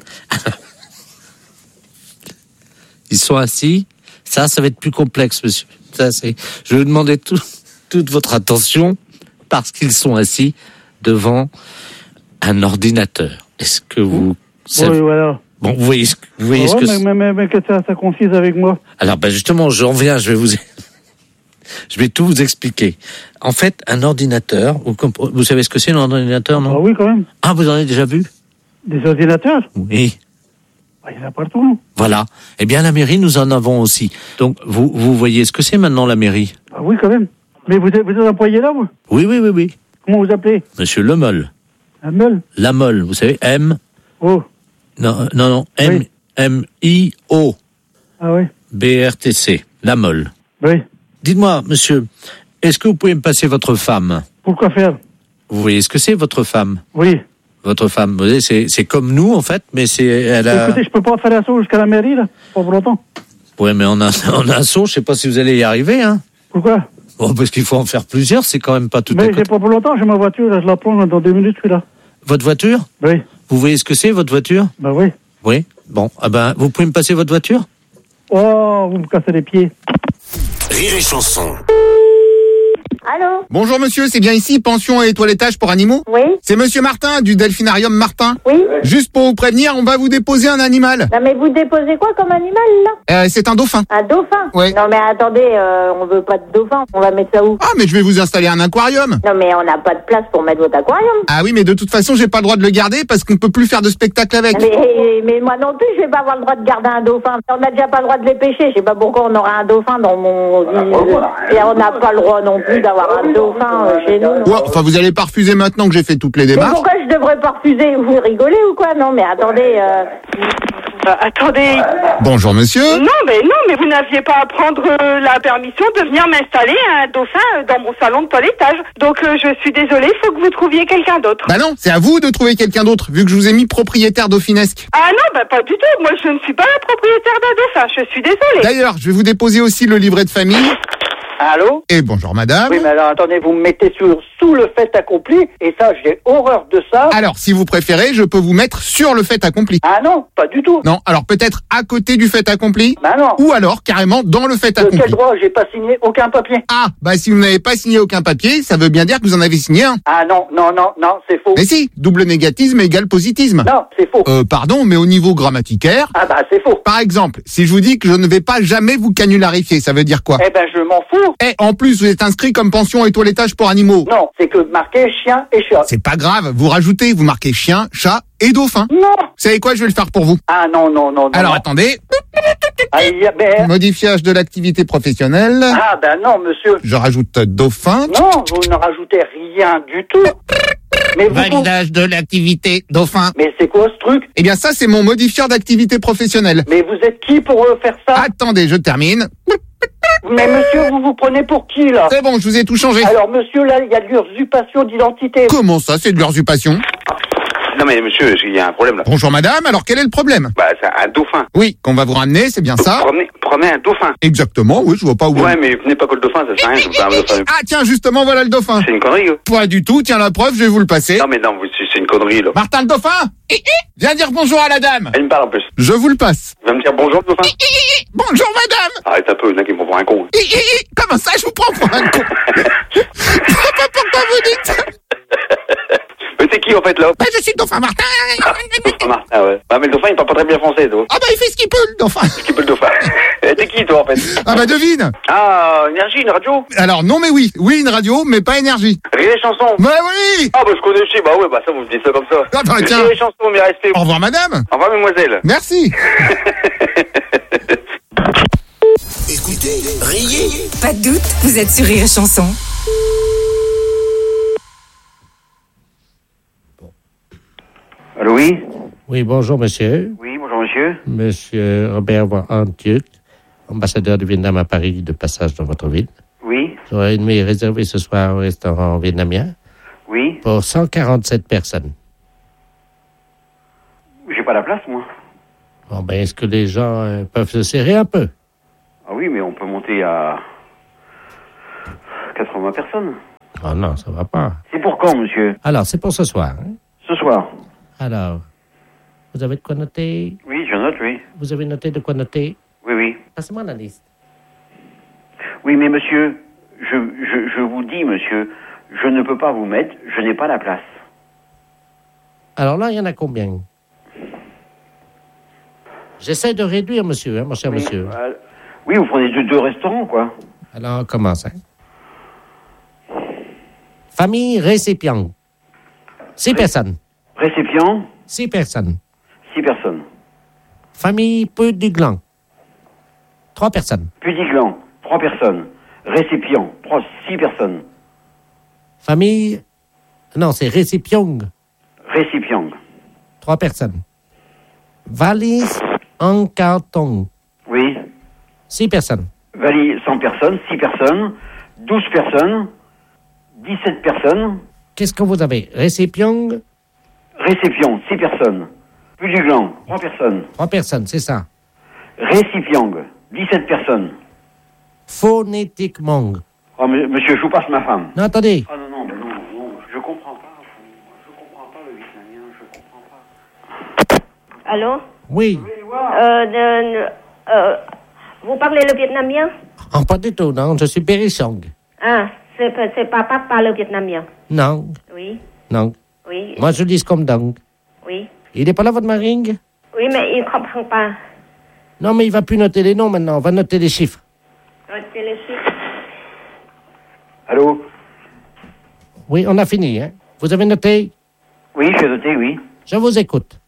Ils sont assis. Ça, ça va être plus complexe, monsieur. Ça, c'est... Je vais vous demander tout, toute votre attention parce qu'ils sont assis devant un ordinateur. Est-ce que vous savez... Oui, voilà. Bon, vous voyez ce que, vous voyez Ah ce ouais, que mais, c'est... mais, mais, mais que ça, ça confise avec moi. Alors, ben justement, j'en viens, je vais vous... Je vais tout vous expliquer. En fait, un ordinateur, vous, comp- vous savez ce que c'est un ordinateur, non? Ah oui, quand même. Ah, vous en avez déjà vu? Des ordinateurs? Oui. Bah, il y en a partout, non? Voilà. Eh bien, la mairie, nous en avons aussi. Donc, vous, vous voyez ce que c'est maintenant, la mairie? Ah oui, quand même. Mais vous êtes, vous êtes employé là, vous? Oui, oui, oui, oui. Comment vous appelez? Monsieur Lemol. Lemol? Lamol, vous savez, M... Oh. Non, non, non, M... Oui. M I O. Ah oui. B R T C. Lamol. Oui. Dites-moi, monsieur, est-ce que vous pouvez me passer votre femme? Pourquoi faire? Vous voyez ce que c'est, votre femme? Oui. Votre femme, vous voyez, c'est, c'est comme nous, en fait, mais c'est... Elle a... Écoutez, je peux pas faire la sauce jusqu'à la mairie, là, pas pour longtemps. Oui, mais on a, on a un saut, je sais pas si vous allez y arriver, hein. Pourquoi? Bon, parce qu'il faut en faire plusieurs, c'est quand même pas tout à Mais côté. c'est pas pour longtemps, j'ai ma voiture, là, je la prends, là, dans deux minutes, je suis là. Votre voiture? Oui. Vous voyez ce que c'est, votre voiture? Ben oui. Oui. Bon, ah ben, vous pouvez me passer votre voiture? Oh, vous me cassez les pieds. Rire et chanson. Allô? Bonjour monsieur, c'est bien ici, pension et toilettage pour animaux? Oui. C'est monsieur Martin du Delphinarium Martin. Oui. Juste pour vous prévenir, on va vous déposer un animal. Non mais vous déposez quoi comme animal là? Euh, c'est un dauphin. Un dauphin? Oui. Non mais attendez, euh, on veut pas de dauphin, on va mettre ça où? Ah, mais je vais vous installer un aquarium. Non mais on n'a pas de place pour mettre votre aquarium. Ah oui, mais de toute façon, j'ai pas le droit de le garder parce qu'on peut plus faire de spectacle avec. Mais, mais moi non plus, je vais pas avoir le droit de garder un dauphin. On n'a déjà pas le droit de les pêcher. Je sais pas pourquoi on aura un dauphin dans mon... Et on n'a pas le droit non plus d'avoir un dauphin euh, chez nous. Ouais, enfin, vous allez pas refuser maintenant que j'ai fait toutes les Mais démarches. pourquoi je devrais pas refuser? Vous rigolez ou quoi? Non mais attendez... Euh... Euh, attendez. Bonjour monsieur. Non, mais non, mais vous n'aviez pas à prendre euh, la permission de venir m'installer un dauphin euh, dans mon salon de toilettage. Donc euh, je suis désolée, il faut que vous trouviez quelqu'un d'autre. Bah non, c'est à vous de trouver quelqu'un d'autre, vu que je vous ai mis propriétaire dauphinesque. Ah non, bah pas du tout. Moi, je ne suis pas la propriétaire d'un dauphin. Je suis désolée. D'ailleurs, je vais vous déposer aussi le livret de famille. Allô? Et bonjour madame. Oui, mais alors attendez, vous me mettez sur, sous le fait accompli, et ça, j'ai horreur de ça. Alors, si vous préférez, je peux vous mettre sur le fait accompli. Ah non, pas du tout. Non, alors peut-être à côté du fait accompli. Bah non. Ou alors carrément dans le fait De accompli. quel droit? J'ai pas signé aucun papier. Ah, bah si vous n'avez pas signé aucun papier, ça veut bien dire que vous en avez signé un. Ah non, non, non, non, c'est faux. Mais si, double négatisme égale positisme. Non, c'est faux. Euh, pardon, mais au niveau grammaticaire. Ah bah c'est faux. Par exemple, si je vous dis que je ne vais pas jamais vous canularifier, ça veut dire quoi? Eh ben je m'en fous. Et en plus, vous êtes inscrit comme pension et toilettage pour animaux. Non, c'est que marqué chien et chat. C'est pas grave, vous rajoutez, vous marquez chien, chat et dauphin. Non. Vous savez quoi, je vais le faire pour vous. Ah non, non, non, non. Alors non. attendez. Ah, il y a- ben... Modifiage de l'activité professionnelle. Ah ben non, monsieur. Je rajoute dauphin. Non, vous ne rajoutez rien du tout. Mais vous... Validage de l'activité dauphin. Mais c'est quoi ce truc? Eh bien ça, c'est mon modifieur d'activité professionnelle. Mais vous êtes qui pour euh, faire ça? Attendez, je termine. Mais monsieur, vous vous prenez pour qui là? C'est bon, je vous ai tout changé. Alors monsieur, là, il y a de l'usurpation d'identité. Comment ça, c'est de l'usurpation? Non mais monsieur, il y a un problème là. Bonjour madame, alors quel est le problème? Bah c'est un dauphin. Oui, qu'on va vous ramener, c'est bien ça? Promenez, promenez un dauphin. Exactement, oui, je vois pas où. Ouais, mais venez pas que le dauphin, ça sert à rien. Je vous fais un dauphin. Ah tiens, justement, voilà le dauphin. C'est une connerie. Hein. Pas du tout, tiens la preuve, je vais vous le passer. Non mais non, c'est c'est une connerie là. Martin le dauphin, viens dire bonjour à la dame. Elle me parle en plus. Je vous le passe. Il va me dire bonjour le dauphin. Bonjour madame. Arrête un peu, il y en a qui me prend pour un con. Comment ça, je vous prends pour un con? Pourquoi vous dites ça? Mais c'est qui en fait là? Bah je suis le dauphin Martin. Dauphin Martin, ouais. Ah mais le dauphin il parle pas très bien français, toi. Ah bah il fait ce qu'il peut le dauphin. Ce qu'il peut le dauphin. Eh, t'es qui toi en fait? Ah bah devine. Ah, énergie, une radio? Alors non mais oui, oui une radio, mais pas énergie. Rire et chansons? Bah oui. Ah bah je connais aussi, bah ouais, bah ça vous me dites ça comme ça. Ah bah tiens. Rire et chansons, mais restez. Au revoir madame. Au revoir mademoiselle. Merci. Écoutez, riez. Pas de doute, vous êtes sur Rire et Chanson. Allô, oui? Oui, bonjour monsieur. Oui, bonjour monsieur. Monsieur Robert Van Antjuk, ambassadeur du Vietnam à Paris, de passage dans votre ville. Oui, J'aurais aimé réserver ce soir au restaurant vietnamien oui, pour cent quarante-sept personnes. pas la place, moi. Bon, ben, est-ce que les gens euh, peuvent se serrer un peu? Ah oui, mais on peut monter à quatre-vingts personnes. Oh non, ça va pas. C'est pour quand, monsieur? Alors, c'est pour ce soir. Hein? Ce soir. Alors, vous avez de quoi noter? Oui, je note, oui. Vous avez noté de quoi noter? Oui, oui. Passez-moi la liste. Oui, mais monsieur, je, je, je vous dis, monsieur, je ne peux pas vous mettre, je n'ai pas la place. Alors là, il y en a combien? J'essaie de réduire, monsieur, hein, mon cher oui, monsieur. Euh, oui, vous prenez deux, deux restaurants, quoi. Alors, on commence. Hein. Famille récipient. Six Ré- personnes. Récipient. Six personnes. Six personnes. Famille peu du gland. Trois personnes. Pudiglan, trois personnes. Récipient, trois, six personnes. Famille... Non, c'est récipient. Récipient. Trois personnes. Valise en carton. Oui. Six personnes. Valise cent personnes, six personnes, douze personnes, dix-sept personnes. Qu'est-ce que vous avez? Récipient? Récipient, six personnes. Pudiglan, trois personnes. Trois personnes, c'est ça. Récipient, dix-sept personnes. Phonétiquement. Oh, m- monsieur, je vous passe ma femme. Non, attendez. Ah non, non, mais non, non, je comprends pas. Je comprends pas le vietnamien, je comprends pas. Allô? Oui. Euh, de- euh, vous parlez le vietnamien? Oh, pas du tout, non. Je suis Périssong. Ah, c'est, c'est papa qui parle le vietnamien. Non. Oui, Non. oui. Moi, je dis comme donc. Oui. Il n'est pas là, votre maring? Oui, mais il ne comprend pas. Non, mais il va plus noter les noms maintenant. On va noter les chiffres. C'est le chiffre. Allô? Oui, on a fini, hein? Vous avez noté? Oui, j'ai noté, oui. Je vous écoute.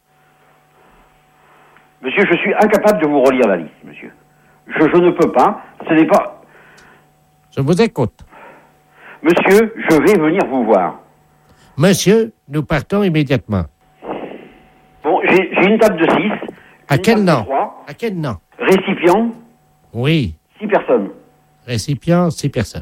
Monsieur, je suis incapable de vous relire la liste, monsieur. Je, je ne peux pas. Ce n'est pas... Je vous écoute. Monsieur, je vais venir vous voir. Monsieur, nous partons immédiatement. Bon, j'ai, j'ai une table de six. À quel nom? trois. À quel nom? Récipient, Oui. six personnes. Récipient, six personnes.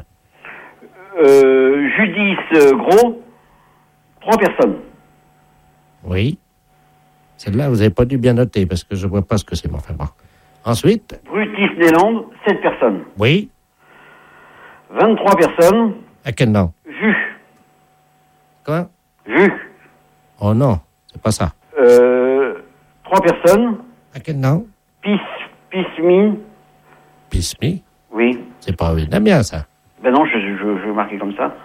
Euh, Judice euh, Gros, trois personnes. Oui. Celle-là, vous n'avez pas dû bien noter parce que je ne vois pas ce que c'est. Bon, enfin bon. Ensuite? Brutus Néland, sept personnes. Oui. vingt-trois personnes. À quel nom? Jus. Quoi? Jus. Oh non, c'est pas ça. Euh, trois personnes. À quel nom? Pis, Pismi. Pismi? Oui. C'est pas vietnamien, ça. Ben non, je, je, je marquais comme ça.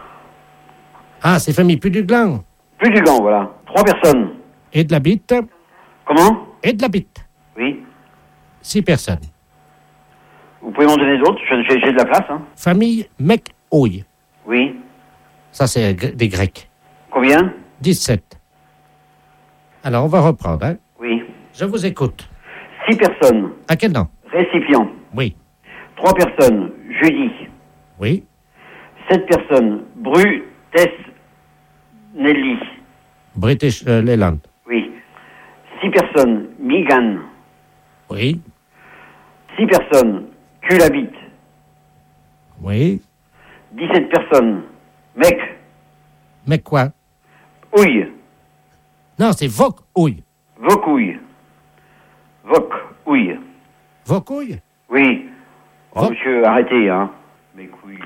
Ah, c'est famille plus du gland. Plus du gant, voilà. Trois personnes. Et de la bite? Comment? Et de la bite. Oui. Six personnes. Vous pouvez m'en donner d'autres? J'ai, j'ai de la place, hein. Famille Mec-Ouille. Oui. Ça, c'est des Grecs. Combien? dix-sept. Alors, on va reprendre, hein? Oui. Je vous écoute. Six personnes. À quel nom? Récipient. Oui. Trois personnes. Judy. Oui. Sept personnes. Bru, Tess, Nelly. British euh, Leyland. Oui. Six personnes. Migan. Oui. Six personnes. Culabit. Oui. Dix-sept personnes. Mec. Mais quoi? Ouille. Non, c'est Voc-Ouille. Vocouille. Voc. Ouille. Vocouille? Oui. Oh, Voc- monsieur, arrêtez, hein. Mes couilles.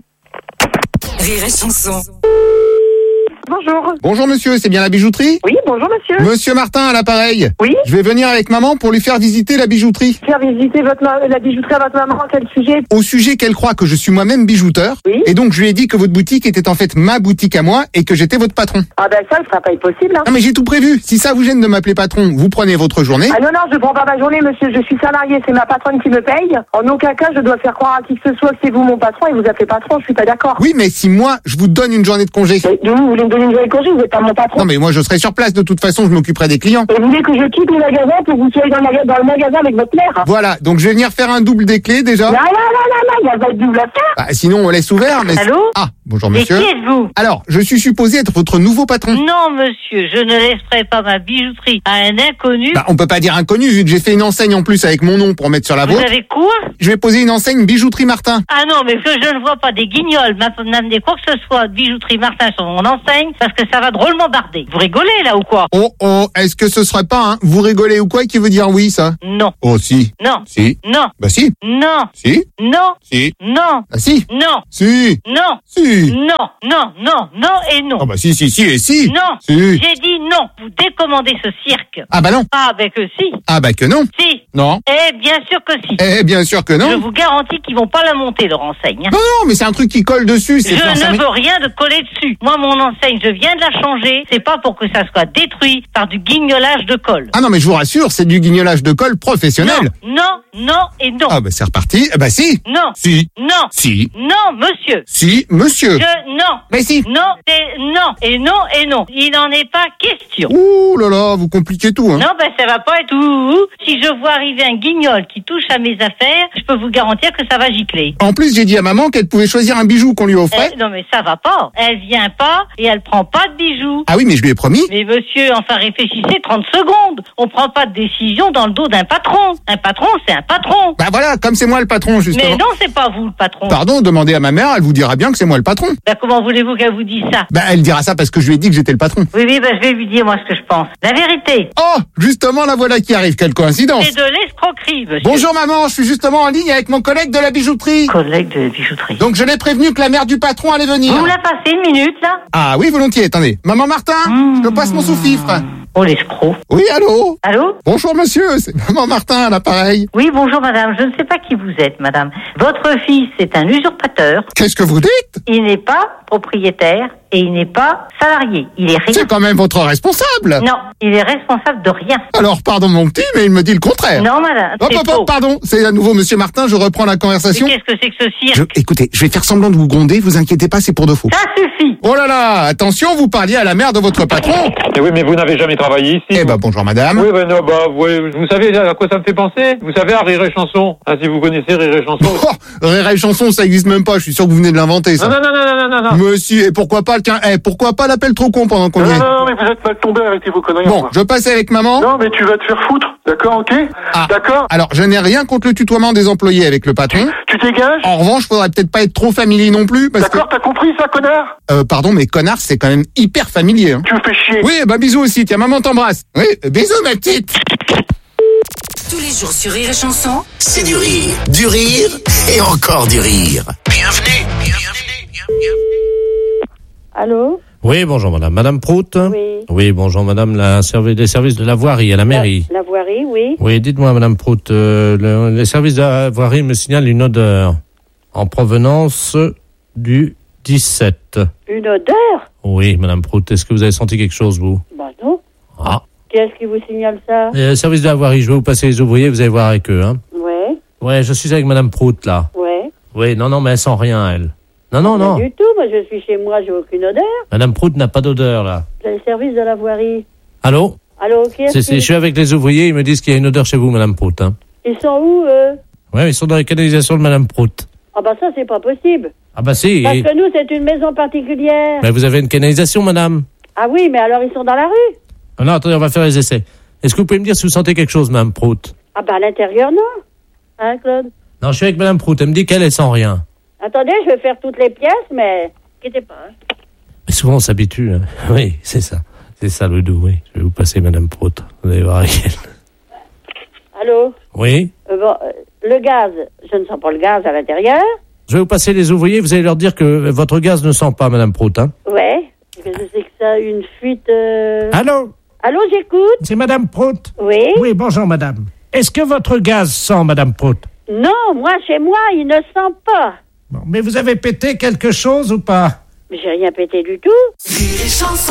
Rire et chanson. Bonjour. Bonjour monsieur, c'est bien la bijouterie? Oui, bonjour monsieur. Monsieur Martin à l'appareil. Oui. Je vais venir avec maman pour lui faire visiter la bijouterie. Faire visiter votre ma- la bijouterie à votre maman, quel sujet? Au sujet qu'elle croit que je suis moi-même bijouteur. Oui. Et donc je lui ai dit que votre boutique était en fait ma boutique à moi et que j'étais votre patron. Ah ben ça, ça va pas être possible. Hein. Non mais j'ai tout prévu. Si ça vous gêne de m'appeler patron, vous prenez votre journée. Ah non, non, je prends pas ma journée, monsieur. Je suis salarié, c'est ma patronne qui me paye. En aucun cas, je dois faire croire à qui que ce soit que c'est vous mon patron et vous appelez patron, je suis pas d'accord. Oui, mais si moi je vous donne une journée de congé. Et vous, vous voulez me donner une journée de congé, vous êtes pas mon patron. Non mais moi je serai sur place de toute façon, je m'occuperai des clients. Et vous voulez que je quitte le magasin pour que vous soyez dans le, maga- dans le magasin avec votre mère? Voilà, donc je vais venir faire un double des clés déjà. Non, non, non, non, non, il y a pas de double affaire. Bah, sinon on laisse ouvert, mais... Allô? Ah, bonjour Mais monsieur. qui êtes-vous? Alors, je suis supposé être votre nouveau patron. Non, monsieur, je ne laisserai pas ma bijouterie à un inconnu. Bah, on peut pas dire inconnu vu que j'ai fait une enseigne en plus avec mon nom pour mettre sur la Vous vôtre. avez quoi? Je vais poser une enseigne bijouterie Martin. Ah non, mais que je ne vois pas des guignols, même des quoi que ce soit de bijouterie Martin sur mon enseigne. renseigne parce que ça va drôlement barder. Vous rigolez là ou quoi? Oh, oh, est-ce que ce serait pas un vous rigolez ou quoi qui veut dire oui, ça? Non. Oh, si. Non. Si. Non. Bah si. Non. Si. Non. Si. Non. Ah si. Non. Si. Non. Si. Non. Non. Non. Non et non. Ah bah si, si, si et si. Non. Si. J'ai dit non. Vous décommandez ce cirque. Ah bah non. Ah bah que si. Ah bah que non. Si. Non. Eh bien sûr que si. Eh bien sûr que non. Je vous garantis qu'ils vont pas la monter, leur enseigne. Non, non, mais c'est un truc qui colle dessus. Je ne veux rien de coller dessus. Moi, mon enseigne, je viens de la changer. C'est pas pour que ça soit détruit par du guignolage de colle. Ah non, mais je vous rassure, c'est du guignolage de colle professionnel. Non, non, non et non. Ah bah c'est reparti. Eh bah si. Non. Si. Non. Si. Non, monsieur. Si, monsieur. Je, non. Mais si. Non, c'est non. Et non, et non. Il n'en est pas question. Ouh là là, vous compliquez tout, hein. Non, ben ça va pas être ouh. Si je vois arriver un guignol qui touche à mes affaires, je peux vous garantir que ça va gicler. En plus, j'ai dit à maman qu'elle pouvait choisir un bijou qu'on lui offrait. Eh, non, mais ça va pas. Elle vient pas et elle prend pas de bijoux. Ah oui, mais je lui ai promis. Mais monsieur, enfin réfléchissez trente secondes. On prend pas de décision dans le dos d'un patron. Un patron, c'est un patron. Bah voilà, comme c'est moi le patron, justement. Mais non, c'est pas vous le patron. Pardon, demandez à ma mère, elle vous dira bien que c'est moi le patron. Bah comment voulez-vous qu'elle vous dise ça? Bah elle dira ça parce que je lui ai dit que j'étais le patron. Oui, oui, bah je vais lui dire moi ce que je pense. La vérité. Oh, justement, la voilà qui arrive, quelle coïncidence. C'est de l'escroquerie, monsieur. Bonjour maman, je suis justement en ligne avec mon collègue de la bijouterie. Collègue de la bijouterie. Donc je l'ai prévenu que la mère du patron allait venir. Vous me la passez une minute, là? Ah oui, volontiers, attendez. Maman Martin, mmh. je te passe mon sous-fifre. Oh, l'escroc. Oui, allô? Allô? Bonjour monsieur, c'est maman Martin à l'appareil. Oui, bonjour madame, je ne sais pas qui vous êtes, madame. Votre fils est un usurpateur. Qu'est-ce que vous dites? Il n'est pas propriétaire et il n'est pas salarié. Il est rien. C'est quand même votre responsable. Non, il est responsable de rien. Alors, pardon mon petit, mais il me dit le contraire. Non, madame, hop, c'est hop, faux. hop, pardon, c'est à nouveau monsieur Martin, je reprends la conversation. Mais qu'est-ce que c'est que ce cirque? Je, écoutez, je vais faire semblant de vous gronder, vous inquiétez pas, c'est pour de faux. Ça suffit. Oh là là, attention, vous parliez à la mère de votre patron. Eh oui, mais vous n'avez jamais travaillé ici. Eh ben, bonjour madame. Oui, ben non, bah, oui, vous savez à quoi ça me fait penser? Vous savez à Rire et Chanson. Ah, si vous connaissez Rire et Chanson. Oh, Rire et Chanson, ça existe même pas, je suis sûr que vous venez de l'inventer, ça. Non, non, non, non, non, non, non. Monsieur, et pourquoi pas le quin... eh, pourquoi pas l'appel trop con pendant qu'on y est? Non, non, mais vous êtes mal tombé, arrêtez vos conneries. Bon, je passe avec maman. Non, mais tu vas te faire foutre, d'accord, ok? Ah. D'accord? Alors, je n'ai rien contre le tutoiement des employés avec le patron. Tu dégages? En revanche, faudrait peut-être pas être trop familier non plus, parce D'accord, que... t'as compris ça, connard? Euh, pardon, mais connard, c'est quand même hyper familier, hein. Tu me fais chier. Oui, bah bisous aussi, tiens, maman t'embrasse. Oui, bisous ma petite. Tous les jours sur Rire et Chanson, C'est du rire, du rire et encore du rire. Bienvenue, bienvenue, bienvenue. Allô? Oui, bonjour madame. Madame Prout? Oui. Oui, bonjour madame, la servi- les services de la voirie à la mairie. La, la voirie, oui. Oui, dites-moi madame Prout, euh, le- les services de la voirie me signalent une odeur en provenance du dix-sept. Une odeur? Oui, madame Prout, est-ce que vous avez senti quelque chose, vous? Bah non. Ah. Qu'est-ce qui vous signale ça? Les services de la voirie, je vais vous passer les ouvriers, vous allez voir avec eux, hein. Ouais. Ouais, je suis avec madame Prout, là. Ouais. Oui, non, non, mais elle sent rien, elle. Non, non, non. Pas du tout, moi je suis chez moi, j'ai aucune odeur. Madame Prout n'a pas d'odeur, là. C'est le service de la voirie. Allô? Allô, qui est-ce C'est, c'est, qui- je suis avec les ouvriers, ils me disent qu'il y a une odeur chez vous, madame Prout, hein. Ils sont où, eux? Ouais, ils sont dans la canalisation de madame Prout. Ah bah ça, c'est pas possible. Ah bah si. Parce et- que nous, c'est une maison particulière. Mais vous avez une canalisation, madame? Ah oui, mais alors ils sont dans la rue? Ah non, attendez, on va faire les essais. Est-ce que vous pouvez me dire si vous sentez quelque chose, madame Prout? Ah bah à l'intérieur, non. Hein, Claude? Non, je suis avec madame Prout, elle me dit qu'elle, elle sent rien. Attendez, je vais faire toutes les pièces, mais... Inquiétez pas. hein. Mais souvent, on s'habitue, hein. Oui, c'est ça. C'est ça, le doux, oui. Je vais vous passer madame Prout. Vous allez voir avec elle. Allô? Oui? Euh, bon, euh, le gaz, je ne sens pas le gaz à l'intérieur. Je vais vous passer les ouvriers, vous allez leur dire que votre gaz ne sent pas, madame Prout, hein. Ouais. Qu'est-ce que c'est que ça? Une fuite... euh... Allô? Allô, j'écoute? C'est Madame Prout? Oui? Oui, bonjour Madame. Est-ce que votre gaz sent, Madame Prout? Non, moi, chez moi, il ne sent pas. Bon, mais vous avez pété quelque chose ou pas? Mais j'ai rien pété du tout. Rire et Chanson.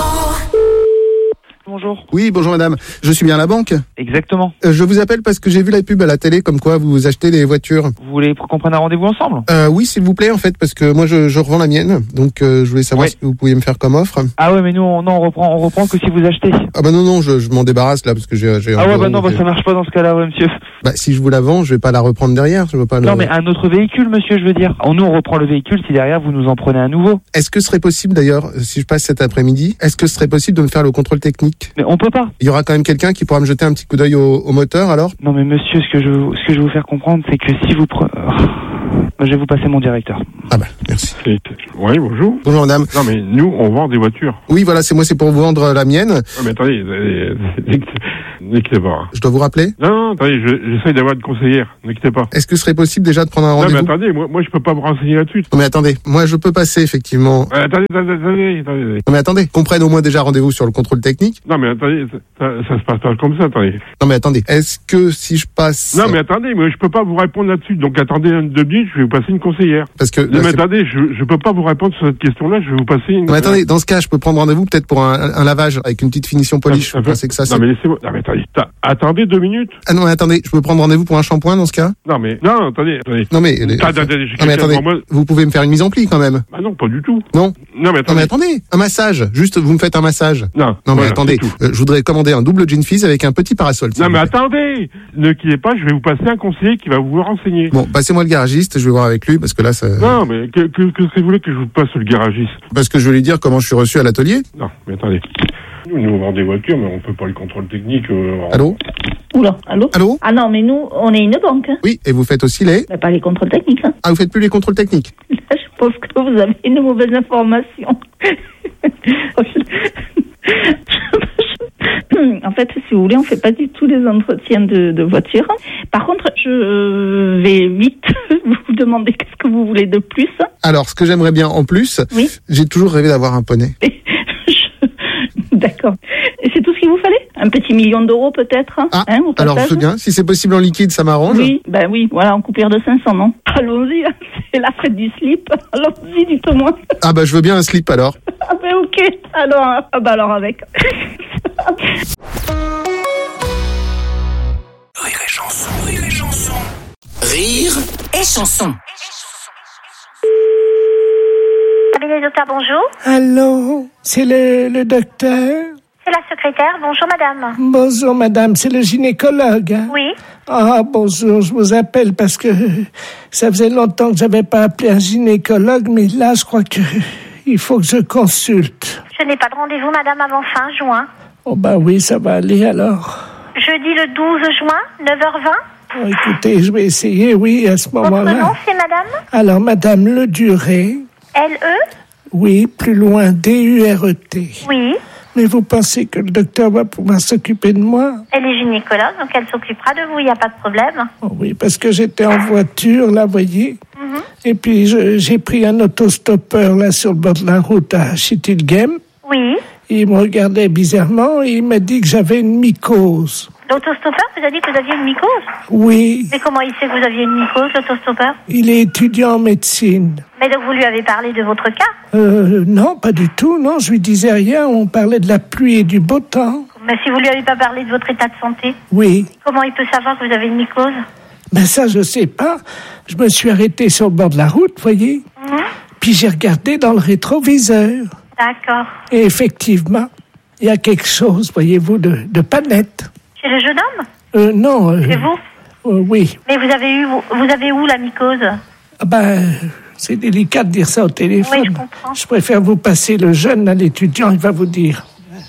Bonjour. Oui, bonjour madame. Je suis bien à la banque? Exactement. Euh, je vous appelle parce que j'ai vu la pub à la télé comme quoi vous achetez des voitures. Vous voulez qu'on prenne un rendez-vous ensemble? Euh, oui, s'il vous plaît, en fait, parce que moi je, je revends la mienne, donc euh, je voulais savoir Ouais. ce que vous pouviez me faire comme offre. Ah ouais, mais nous, on, non, on reprend, on reprend que si vous achetez. Ah bah non, non, je, je m'en débarrasse là, parce que j'ai... j'ai un Ah ouais, bureau, bah non, bah donc, ça marche pas dans ce cas-là, ouais, monsieur. Bah si je vous la vends, je vais pas la reprendre derrière, je veux pas le... Non, mais un autre véhicule, monsieur, je veux dire. Nous, on reprend le véhicule si derrière vous nous en prenez un nouveau. Est-ce que ce serait possible d'ailleurs, si je passe cet après-midi, est-ce que ce serait possible de me faire le contrôle technique? Mais on peut pas. Il y aura quand même quelqu'un qui pourra me jeter un petit coup d'œil au, au moteur alors? Non, mais monsieur, ce que je, ce que je veux vous faire comprendre, c'est que si vous prenez... Je vais vous passer mon directeur. Ah bah, merci. Oui, bonjour. Bonjour madame. Non mais nous, on vend des voitures. Oui, voilà, c'est moi, c'est pour vous vendre la mienne. Ah mais attendez, euh, ne quittez pas. Je dois vous rappeler? Non, non, attendez, je- j'essaye d'avoir une conseillère, ne quittez pas. Est-ce que ce serait possible déjà de prendre un Non mais rendez-vous? attendez, moi, moi je peux pas me renseigner là-dessus. Non mais attendez, moi je peux passer effectivement. Euh, attendez, attendez, attendez, attendez. Non mais attendez, qu'on prenne au moins déjà rendez-vous sur le contrôle technique. Non mais attendez, ça, ça se passe pas comme ça, attendez. Non mais attendez, est-ce que si je passe... Non mais attendez, moi je peux pas vous répondre là-dessus, donc attendez un- deux minutes, je vais vous passer une conseillère. Parce que... Non mais attendez, je, je peux pas vous répondre sur cette question-là, je vais vous passer une... Non mais attendez, dans ce cas, je peux prendre rendez-vous peut-être pour un, un lavage avec une petite finition polish. Ça Vous fait- pensez que ça c'est... Non mais laissez-moi, non mais attendez, ta- attendez deux minutes. Ah non mais attendez, je peux prendre rendez-vous pour un shampoing dans ce cas? Non mais, non, attendez, attendez. Non mais... Attendez, attendez, j'ai Non mais quelqu'un attendez, devant moi. vous pouvez me faire une mise en pli quand même. Ah non, pas du tout. Non? Non mais Non mais attendez. attendez, un massage. Juste, vous me faites un massage. Non. Non mais voilà, attendez, c'est tout. euh, je voudrais commander un double gin fizz avec un petit parasol. s'il Non vous mais plaît. attendez, ne quittez pas, je vais vous passer un conseiller qui va vous renseigner. Bon, passez-moi le garagiste, je vais voir avec lui parce que là, ça... Non mais que, que, que, que vous voulez que je vous passe le garagiste? Parce que je vais lui dire comment je suis reçu à l'atelier. Non, mais attendez. Nous, nous on vend des voitures, mais on peut pas le contrôle technique. Euh, en- Allô? Oula, allô Allô? Ah non, mais nous, on est une banque. Hein. Oui, et vous faites aussi les... Mais pas les contrôles techniques. Hein. Ah, vous faites plus les contrôles techniques? Là, je pense que vous avez une mauvaise information. En fait, si vous voulez, on fait pas du tout les entretiens de, de voitures. Par contre, je vais vite vous demander qu'est-ce que vous voulez de plus. Alors, ce que j'aimerais bien en plus, Oui. j'ai toujours rêvé d'avoir un poney. D'accord. Et c'est tout ce qu'il vous fallait? Un petit million d'euros peut-être? Ah, hein, au alors passage je veux bien. Si c'est possible en liquide, ça m'arrange. Oui, ben oui, voilà, en coupure de cinq cents, non? Allons-y, hein, c'est la fête du slip. Allons-y, dites-moi. Ah bah je veux bien un slip alors. Ah ben ok, alors, ah ben alors avec. Rire et chanson, rire et chanson. Rire et chanson. Cabinet docteur, bonjour. Allô, c'est le, le docteur? C'est la secrétaire. Bonjour, madame. Bonjour madame, c'est le gynécologue. Hein? Oui. Ah bonjour, je vous appelle parce que ça faisait longtemps que j'avais pas appelé un gynécologue, mais là je crois que il faut que je consulte. Je n'ai pas de rendez-vous, madame, avant fin juin. Oh bah oui, ça va aller alors. Jeudi le douze juin, neuf heures vingt. Oh, écoutez, je vais essayer, oui, à ce Votre nom, moment-là. c'est madame Alors madame Le Duré, L E oui, plus loin, D U R E T. Oui. Mais vous pensez que le docteur va pouvoir s'occuper de moi? Elle est gynécologue, donc elle s'occupera de vous, il n'y a pas de problème. Oh oui, parce que j'étais en voiture, là, voyez. Mhm. Et puis, je- j'ai pris un autostoppeur, là, sur le bord de la route à Chittilgem. Oui. Il me regardait bizarrement et il m'a dit que j'avais une mycose. L'autostoppeur vous a dit que vous aviez une mycose? Oui, Mais comment il sait que vous aviez une mycose, l'autostoppeur? il est étudiant en médecine. Mais donc vous lui avez parlé de votre cas? Euh, non, pas du tout, non, je lui disais rien, on parlait de la pluie et du beau temps. Mais si vous lui avez pas parlé de votre état de santé, Oui, comment il peut savoir que vous avez une mycose? ben ça, je sais pas. Je me suis arrêté sur le bord de la route, voyez. Mhm. Puis j'ai regardé dans le rétroviseur. D'accord. Et effectivement, il y a quelque chose, voyez-vous, de, de pas net. Chez le jeune homme? Euh, non. euh, Chez vous? euh, oui. Mais vous avez eu, vous, vous avez où la mycose? Ah ben, c'est délicat de dire ça au téléphone. Oui, je comprends. Je préfère vous passer le jeune à l'étudiant, il va vous dire.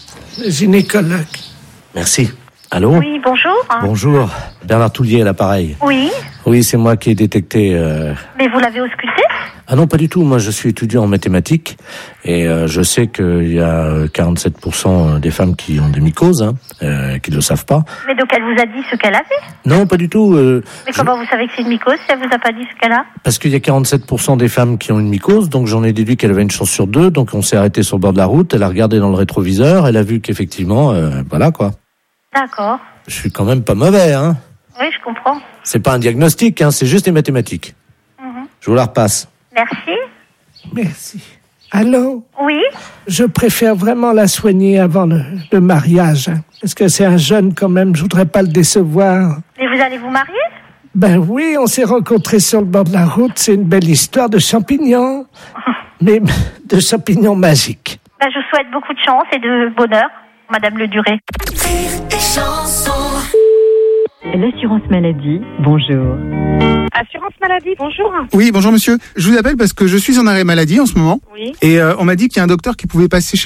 Le gynécologue. Merci. Allô? Oui, bonjour. Bonjour. Bernard Toulier à l'appareil. Oui, Oui, c'est moi qui ai détecté... euh, mais vous l'avez ausculté? Ah non, pas du tout. Moi, je suis étudiant en mathématiques et euh, je sais qu'il y a euh, quarante-sept pour cent des femmes qui ont des mycoses, hein, euh, qui ne le savent pas. Mais donc elle vous a dit ce qu'elle avait? Non, pas du tout. euh, Mais comment vous savez que c'est une mycose si elle vous a pas dit ce qu'elle a? Parce qu'il y a quarante-sept pour cent des femmes qui ont une mycose, donc j'en ai déduit qu'elle avait une chance sur deux. Donc on s'est arrêté sur le bord de la route, elle a regardé dans le rétroviseur, elle a vu qu'effectivement, euh, voilà quoi. D'accord. Je suis quand même pas mauvais, hein. Oui, je comprends. C'est pas un diagnostic, hein, c'est juste des mathématiques. Mhm. Je vous la repasse. Merci. Merci. Allô? Oui. Je préfère vraiment la soigner avant le, le mariage. Hein, parce que c'est un jeune quand même, je voudrais pas le décevoir. Mais vous allez vous marier? Ben oui, on s'est rencontrés sur le bord de la route, c'est une belle histoire de champignons. Mais de champignons magiques. Ben, je vous souhaite beaucoup de chance et de bonheur, Madame Le Duré. L'assurance maladie, bonjour. Assurance maladie, bonjour. Oui, bonjour monsieur. Je vous appelle parce que je suis en arrêt maladie en ce moment. Oui. Et euh, on m'a dit qu'il y a un docteur qui pouvait passer chez moi.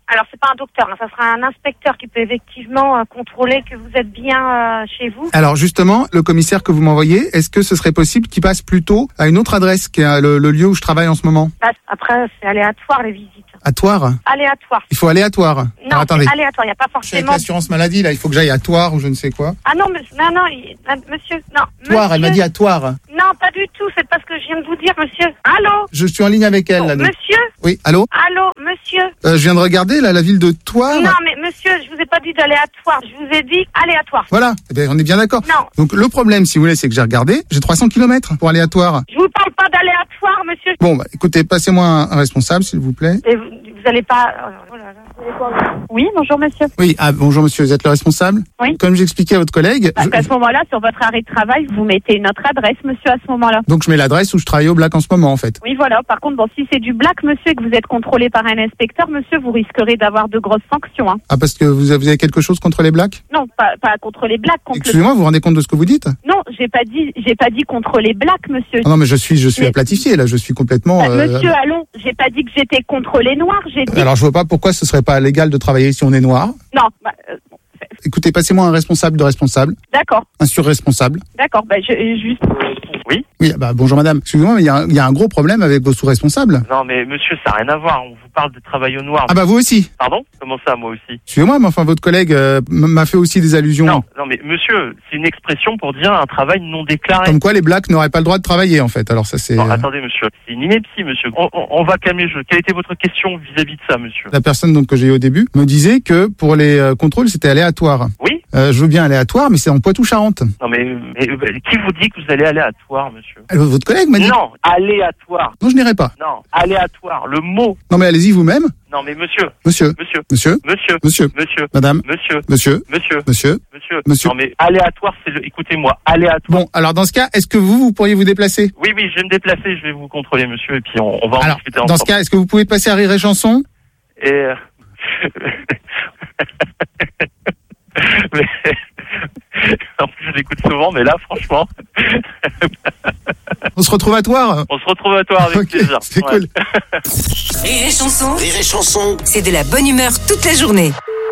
Alors, c'est pas un docteur, hein, ça sera un inspecteur qui peut effectivement euh, contrôler que vous êtes bien euh, chez vous. Alors justement, le commissaire que vous m'envoyez, est-ce que ce serait possible qu'il passe plutôt à une autre adresse, qui est le, le lieu où je travaille en ce moment? Après, c'est aléatoire les visites. À Toire? Aléatoire. Il faut aléatoire. Non, Alors, attendez. c'est aléatoire, il n'y a pas Je suis avec forcément... l'assurance maladie, là, il faut que j'aille à Toire ou je ne sais quoi. Ah non, mais, non, non, il- ah, monsieur, non. Toire, elle m'a dit à Toire. Non, pas du tout, c'est pas ce que je viens de vous dire, monsieur. Allô? Je suis en ligne avec elle, là. donc. Monsieur? Oui, allô? Allô, monsieur? Euh, je viens de regarder, là, la ville de Toire. Non, mais monsieur, je vous ai pas dit d'aléatoire, je vous ai dit aléatoire. Voilà, eh bien, on est bien d'accord. Non. Donc le problème, si vous voulez, c'est que j'ai regardé, j'ai trois cents kilomètres pour aller à Toire. Je vous parle pas d'aléatoire, monsieur. Bon, bah, écoutez, passez-moi un, un responsable, s'il vous plaît. Et vous, vous allez pas... oh là là. Oui, bonjour monsieur. Oui, ah, bonjour monsieur, vous êtes le responsable? Oui. Comme j'expliquais à votre collègue, Bah, je- à ce moment-là, sur votre arrêt de travail, vous mettez notre adresse, monsieur, à ce moment-là. donc je mets l'adresse où je travaille au Black en ce moment, en fait. Oui, voilà. Par contre, bon, si c'est du black, monsieur, et que vous êtes contrôlé par un inspecteur, monsieur, vous risquerez d'avoir de grosses sanctions. Hein. Ah, parce que vous avez, vous avez quelque chose contre les Blacks? Non, pas, pas contre les blacks. Contre Excusez-moi, vous vous rendez compte de ce que vous dites? le... Non, j'ai pas dit, j'ai pas dit contre les blacks, monsieur. Ah non, mais je suis, je suis Mais- aplatifié, là, je suis complètement... Bah, euh, Monsieur, allons, j'ai pas dit que j'étais contre les noirs, j'ai dit... Alors je vois pas pourquoi ce serait pas légal de travailler si on est noir. Non, bah, euh, Écoutez, passez-moi un responsable de responsable, d'accord, un surresponsable. d'accord, bah, je, juste... Oui. Oui, bah bonjour madame. Excusez-moi, mais il y, a un- il y a un gros problème avec vos sous-responsables. Non, mais monsieur, ça n'a rien à voir. On vous parle de travail au noir. Ah bah vous aussi. Pardon? Comment ça, moi aussi? Excusez-moi, mais enfin votre collègue euh, m- m'a fait aussi des allusions. Non, non, mais monsieur, c'est une expression pour dire un travail non déclaré. Comme quoi les blacks n'auraient pas le droit de travailler en fait. Alors ça c'est... Non, euh, attendez, monsieur, c'est une ineptie, monsieur. On, on- on va calmer le jeu. Quelle était votre question vis-à-vis de ça, monsieur? La personne donc que j'ai eu au début me disait que pour les euh, contrôles c'était aléatoire. Oui. Euh, je veux bien aléatoire, mais c'est en Poitou-Charentes. Non, mais, mais, euh, qui vous dit que vous allez aléatoire, monsieur? Euh, Votre collègue m'a dit... Non, aléatoire. Non, je n'irai pas. Non, aléatoire. Le mot. Non mais allez-y vous-même. Non, mais monsieur. Monsieur. Monsieur. Monsieur. Monsieur. Monsieur. Monsieur. Madame. Monsieur. Monsieur. Monsieur. Monsieur. Monsieur. Monsieur. Non, mais aléatoire, c'est le. Écoutez-moi, aléatoire. Bon, alors dans ce cas, est-ce que vous, vous pourriez vous déplacer? Oui, oui, je vais me déplacer, je vais vous contrôler, monsieur, et puis on, on va en Alors, discuter dans ensemble. ce cas, est-ce que vous pouvez passer à Rire et Chanson? Et. euh, mais... En plus, je l'écoute souvent, mais là, franchement. On se retrouve à Toire? On se retrouve à toi avec Ok, plaisir. c'est Ouais. cool. Rire et chanson, Rire et chanson. c'est de la bonne humeur toute la journée.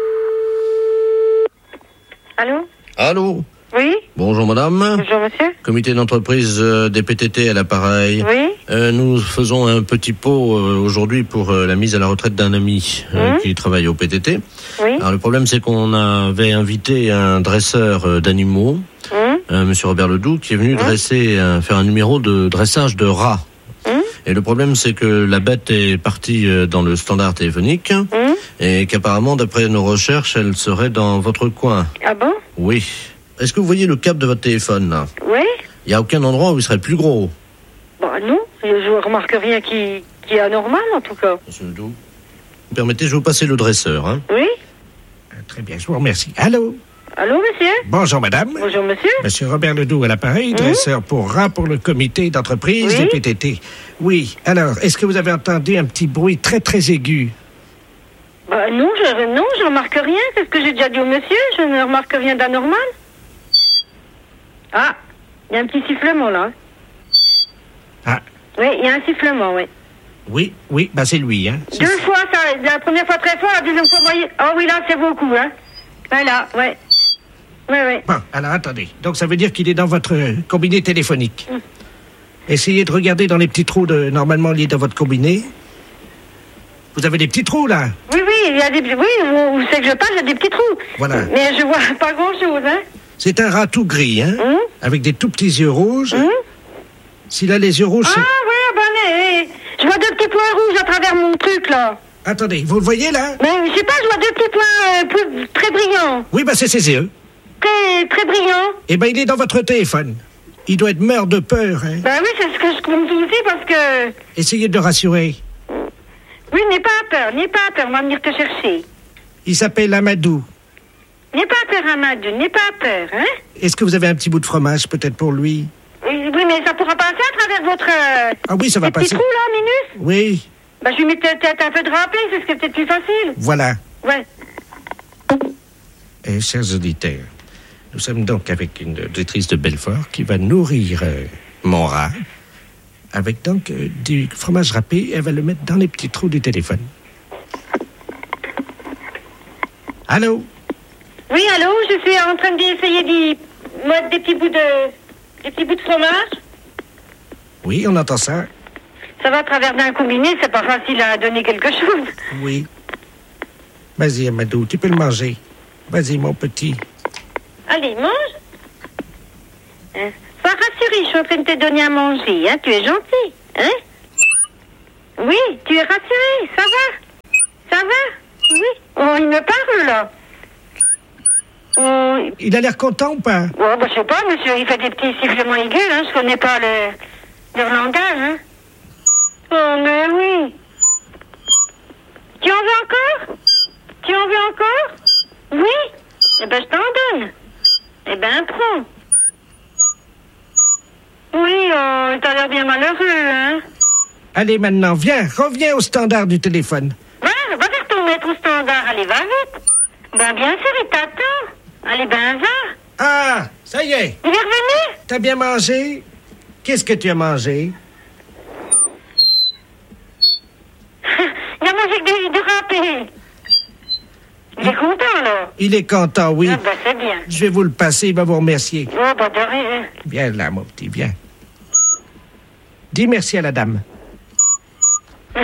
Allô? Allô? Oui? Bonjour madame. Bonjour monsieur? Comité d'entreprise euh, des P T T à l'appareil. Oui? Euh, nous faisons un petit pot euh, aujourd'hui pour euh, la mise à la retraite d'un ami euh, Mmh. qui travaille au P T T. Oui? Alors le problème c'est qu'on avait invité un dresseur euh, d'animaux, Hum? euh, monsieur Robert Ledoux, qui est venu dresser, euh, faire un numéro de dressage de rats. Hum? Et le problème c'est que la bête est partie euh, dans le standard téléphonique Hum? et qu'apparemment d'après nos recherches elle serait dans votre coin. Ah bon? Oui. Est-ce que vous voyez le câble de votre téléphone là? Oui? Il n'y a aucun endroit où il serait plus gros. Bah non, je remarque rien qui, qui est anormal en tout cas. Monsieur Ledoux. Vous permettez, je vais vous passer le dresseur. Hein. Oui? Très bien, je vous remercie. Allô? Allô monsieur? Bonjour madame. Bonjour monsieur? Monsieur Robert Ledoux à l'appareil, dresseur pour rats pour le comité d'entreprise Oui. des P T T. Oui, alors, est-ce que vous avez entendu un petit bruit très très aigu? Bah non, je, non, je remarque rien. C'est ce que j'ai déjà dit au monsieur. Je ne remarque rien d'anormal. Ah, il y a un petit sifflement là. Ah, Oui, il y a un sifflement, oui. oui, oui, bah c'est lui, hein. C'est- Deux fois, ça, la première fois très fort, la deuxième fois moyen. Oh oui, là, c'est beaucoup, hein. Voilà, ouais. Oui, oui. Bon, alors attendez. Donc ça veut dire qu'il est dans votre euh, combiné téléphonique. Mm. Essayez de regarder dans les petits trous de normalement liés dans votre combiné. Vous avez des petits trous là. Oui, oui, il y a des... Oui, où, où c'est que je parle, il y a des petits trous. Voilà. Mais je vois pas grand-chose, hein. C'est un rat tout gris, hein, Hum? avec des tout petits yeux rouges. Hum? S'il a les yeux rouges, Ah, c'est- oui, ben, eh, eh, je vois deux petits points rouges à travers mon truc, là. Attendez, vous le voyez là? Mais je sais pas, je vois deux petits points euh, plus- très brillants. Oui, bah c'est ses yeux. Très, très brillants. Eh ben il est dans votre téléphone. Il doit être mort de peur, hein. Ben oui, c'est ce que je compte aussi parce que... Essayez de le rassurer. Oui, n'aie pas peur, n'aie pas peur, on va venir te chercher. Il s'appelle Amadou. N'aie pas peur, Amadou, n'aie pas peur, hein. Est-ce que vous avez un petit bout de fromage peut-être pour lui? Oui, oui, mais ça pourra passer à travers votre... euh, Ah oui, ça va ces petits passer. trous, là, Minus. Oui, Ben, je lui mets peut-être un peu de râpé, c'est ce qui est peut-être plus facile. voilà. Ouais. Et chers auditeurs, nous sommes donc avec une auditrice de Belfort qui va nourrir euh, mon rat avec donc euh, du fromage râpé. Elle va le mettre dans les petits trous du téléphone. Allô? Oui, allô, je suis en train d'essayer d'y mettre des petits bouts de... des petits bouts de fromage. Oui, on entend ça. Ça va à travers d'un combiné, c'est pas facile à donner quelque chose. Oui. Vas-y, Amadou, tu peux le manger. Vas-y, mon petit. Allez, mange. Hein? Sois rassuré, je suis en train de te donner à manger, hein. Tu es gentil, hein? Oui, tu es rassuré, ça va? Ça va? Oui. Oh, il me parle, là. Oh... Il a l'air content ou pas? Oh, bah, je sais pas, monsieur, il fait des petits sifflements aigus, hein. Je connais pas le... leur langage, hein. Oh, mais oui. Tu en veux encore? Tu en veux encore? Oui? Eh ben, je t'en donne. Eh ben, prends. Oui, oh, t'as l'air bien malheureux, hein. Allez, maintenant, viens, reviens au standard du téléphone. Va, va vers ton maître au standard, allez, va vite. Ben, bien sûr, il t'attend. Allez, ben, va. Ah, ça y est. Il est revenu? T'as bien mangé? Qu'est-ce que tu as mangé? Il a mangé du, du râpé. Il est content, là. Il est content, oui. Ah, ben, c'est bien. Je vais vous le passer, il va vous remercier. Oh, ben, de rien. Viens là, mon petit, viens. Dis merci à la dame. Ben,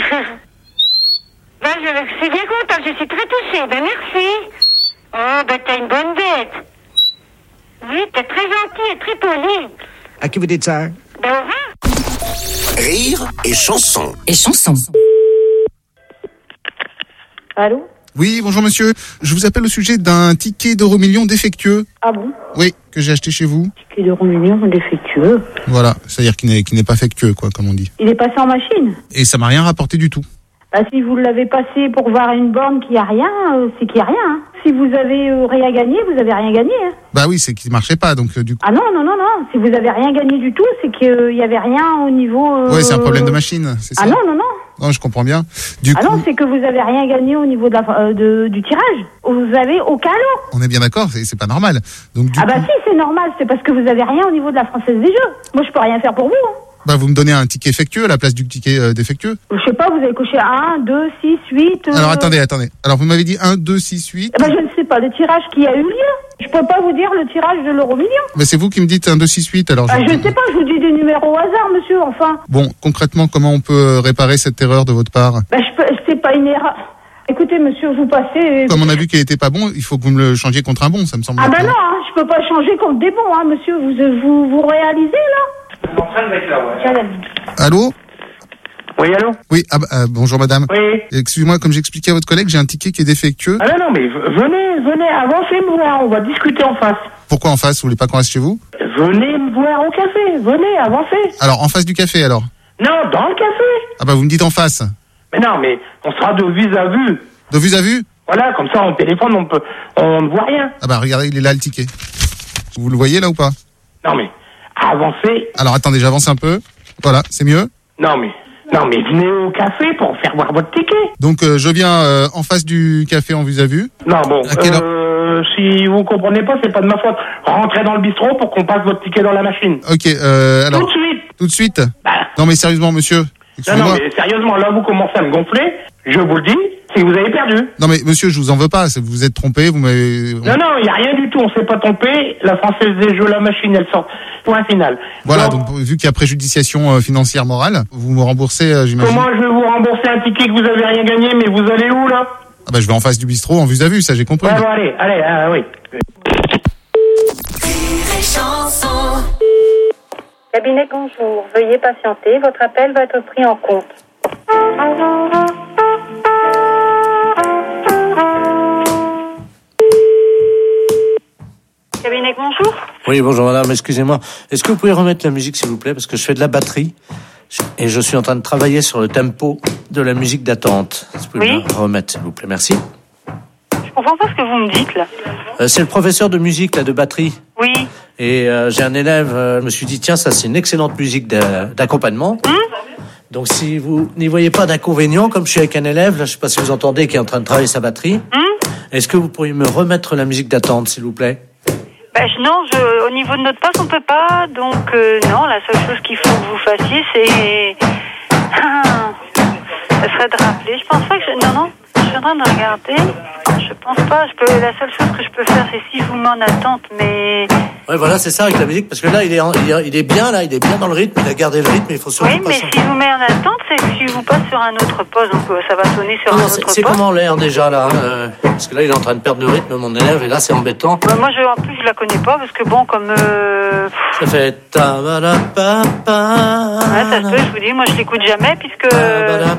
je suis bien content, je suis très touchée. Ben, merci. Oh, ben, t'as une bonne bête. Oui, t'es très gentil et très poli. À qui vous dites ça? Ben, au revoir. Rire et chanson. Et chanson. Allô? Oui, bonjour monsieur. Je vous appelle au sujet d'un ticket d'euro-million défectueux. Ah bon? Oui, que j'ai acheté chez vous. Ticket d'euro-million défectueux. Voilà, c'est-à-dire qu'il n'est, qu'il n'est pas fait que, quoi, comme on dit. Il est passé en machine? Et ça m'a rien rapporté du tout. Bah, si vous l'avez passé pour voir une borne qui a rien, euh, c'est qu'il y a rien. Hein. Si vous avez euh, rien gagné, vous avez rien gagné. Hein. Bah oui, c'est qu'il marchait pas, donc euh, du coup... Ah non, non, non, non. Si vous avez rien gagné du tout, c'est qu'il euh, y avait rien au niveau... Euh... Ouais, c'est un problème de machine, c'est ça? Ah non, non, non. Non, je comprends bien. Du ah coup... non, c'est que vous avez rien gagné au niveau de la, euh, de, du tirage. Vous avez aucun lot. On est bien d'accord, c'est, c'est pas normal. Donc, du ah coup... bah si, c'est normal. C'est parce que vous avez rien au niveau de la Française des Jeux. Moi, je peux rien faire pour vous. Hein. Bah, vous me donnez un ticket effectueux à la place du ticket euh, défectueux. Je sais pas, vous avez coché un, deux, six, huit... Euh... Alors, attendez, attendez. Alors, vous m'avez dit un, deux, six, huit... Bah, je ne sais pas, le tirage qui a eu lieu. Je peux pas vous dire le tirage de l'euro-million. Mais c'est vous qui me dites un, deux, six, huit, alors... Bah, je je ne sais pas, je vous dis des numéros au hasard, monsieur, enfin. Bon, concrètement, comment on peut réparer cette erreur de votre part? Bah, je peux... c'est pas une erreur... Écoutez, monsieur, vous passez... Comme on a vu qu'elle était pas bon, il faut que vous me le changiez contre un bon, ça me semble... Ah bah non, hein, je peux pas changer contre des bons, hein, monsieur. Vous vous, vous réalisez, là? Je suis en train de mettre là, ouais. Allô? Oui, allô? Oui, ah bah, euh, bonjour madame. Oui. Excusez-moi, comme j'expliquais à votre collègue, j'ai un ticket qui est défectueux. Ah non, non, mais venez, venez, avancez me voir, on va discuter en face. Pourquoi en face? Vous voulez pas qu'on reste chez vous? Venez me voir au café, venez, avancez. Alors, en face du café, alors? Non, dans le café. Ah bah, vous me dites en face. Mais non, mais on sera de vue à vue. De vue à vue? Voilà, comme ça, on téléphone, on peut, on ne voit rien. Ah bah, regardez, il est là, le ticket. Vous le voyez, là, ou pas? Non, mais, avancez. Alors, attendez, j'avance un peu. Voilà, c'est mieux? Non, mais, non, mais venez au café pour faire voir votre ticket. Donc, euh, je viens euh, en face du café en vue à vue. Non, bon, à quelle heure? euh, si vous comprenez pas, c'est pas de ma faute. Rentrez dans le bistrot pour qu'on passe votre ticket dans la machine. Ok, euh, alors... Tout de suite. Tout de suite? Bah. Non, mais sérieusement, monsieur. Non, non, mais sérieusement, là, vous commencez à me gonfler. Je vous le dis, c'est que vous avez perdu. Non, mais monsieur, je vous en veux pas. Vous vous êtes trompé, vous m'avez... Non, non, il n'y a rien du tout. On s'est pas trompé. La Française des Jeux, la machine, elle sort. Point final. Voilà, donc, donc vu qu'il y a préjudiciation euh, financière morale, vous me remboursez, euh, j'imagine. Comment je vais vous rembourser un ticket que vous avez rien gagné, mais vous allez où, là? Ah bah, je vais en face du bistrot, en vue à vue, ça, j'ai compris. Ouais, bon, allez, allez, ah, oui. Cabinet, bonjour. Veuillez patienter. Votre appel va être pris en compte. Cabinet, bonjour. Oui, bonjour madame, excusez-moi. Est-ce que vous pouvez remettre la musique, s'il vous plaît? Parce que je fais de la batterie et je suis en train de travailler sur le tempo de la musique d'attente. Est-ce que vous pouvez Oui. la remettre, s'il vous plaît? Merci. Je comprends pas ce que vous me dites, là. Euh, c'est le professeur de musique, là, de batterie. Oui. Et euh, j'ai un élève, euh, je me suis dit, tiens, ça, c'est une excellente musique d'a- d'accompagnement. Hum Donc, si vous n'y voyez pas d'inconvénient, comme je suis avec un élève, là, je sais pas si vous entendez, qui est en train de travailler sa batterie, Hum est-ce que vous pourriez me remettre la musique d'attente, s'il vous plaît? Ben, je- non, je, au niveau de notre passe, on peut pas. Donc, euh, non, la seule chose qu'il faut que vous fassiez, c'est... Ah, ça serait de rappeler. Je pense pas que... Je, non, non, je suis en train de regarder. Je pense pas. Je peux, la seule chose que je peux faire, c'est si je vous mets en attente, mais... Ouais, voilà, c'est ça avec la musique, parce que là, il est, en- il est, il est bien, là, il est bien dans le rythme, il a gardé le rythme, il faut surtout Oui, pas mais s'en- si je vous mets en attente, c'est que si je vous passe sur un autre poste, donc euh, ça va sonner sur Non, un non, autre c'est, poste. c'est comment l'air déjà, là, euh, parce que là, il est en train de perdre le rythme, mon élève, et là, c'est embêtant. Bah, moi, je, en plus, je la connais pas, parce que bon, comme... Euh... Ça fait ta ba la pa pa. Ouais, ça se peut, je vous dis, moi, je l'écoute jamais, puisque...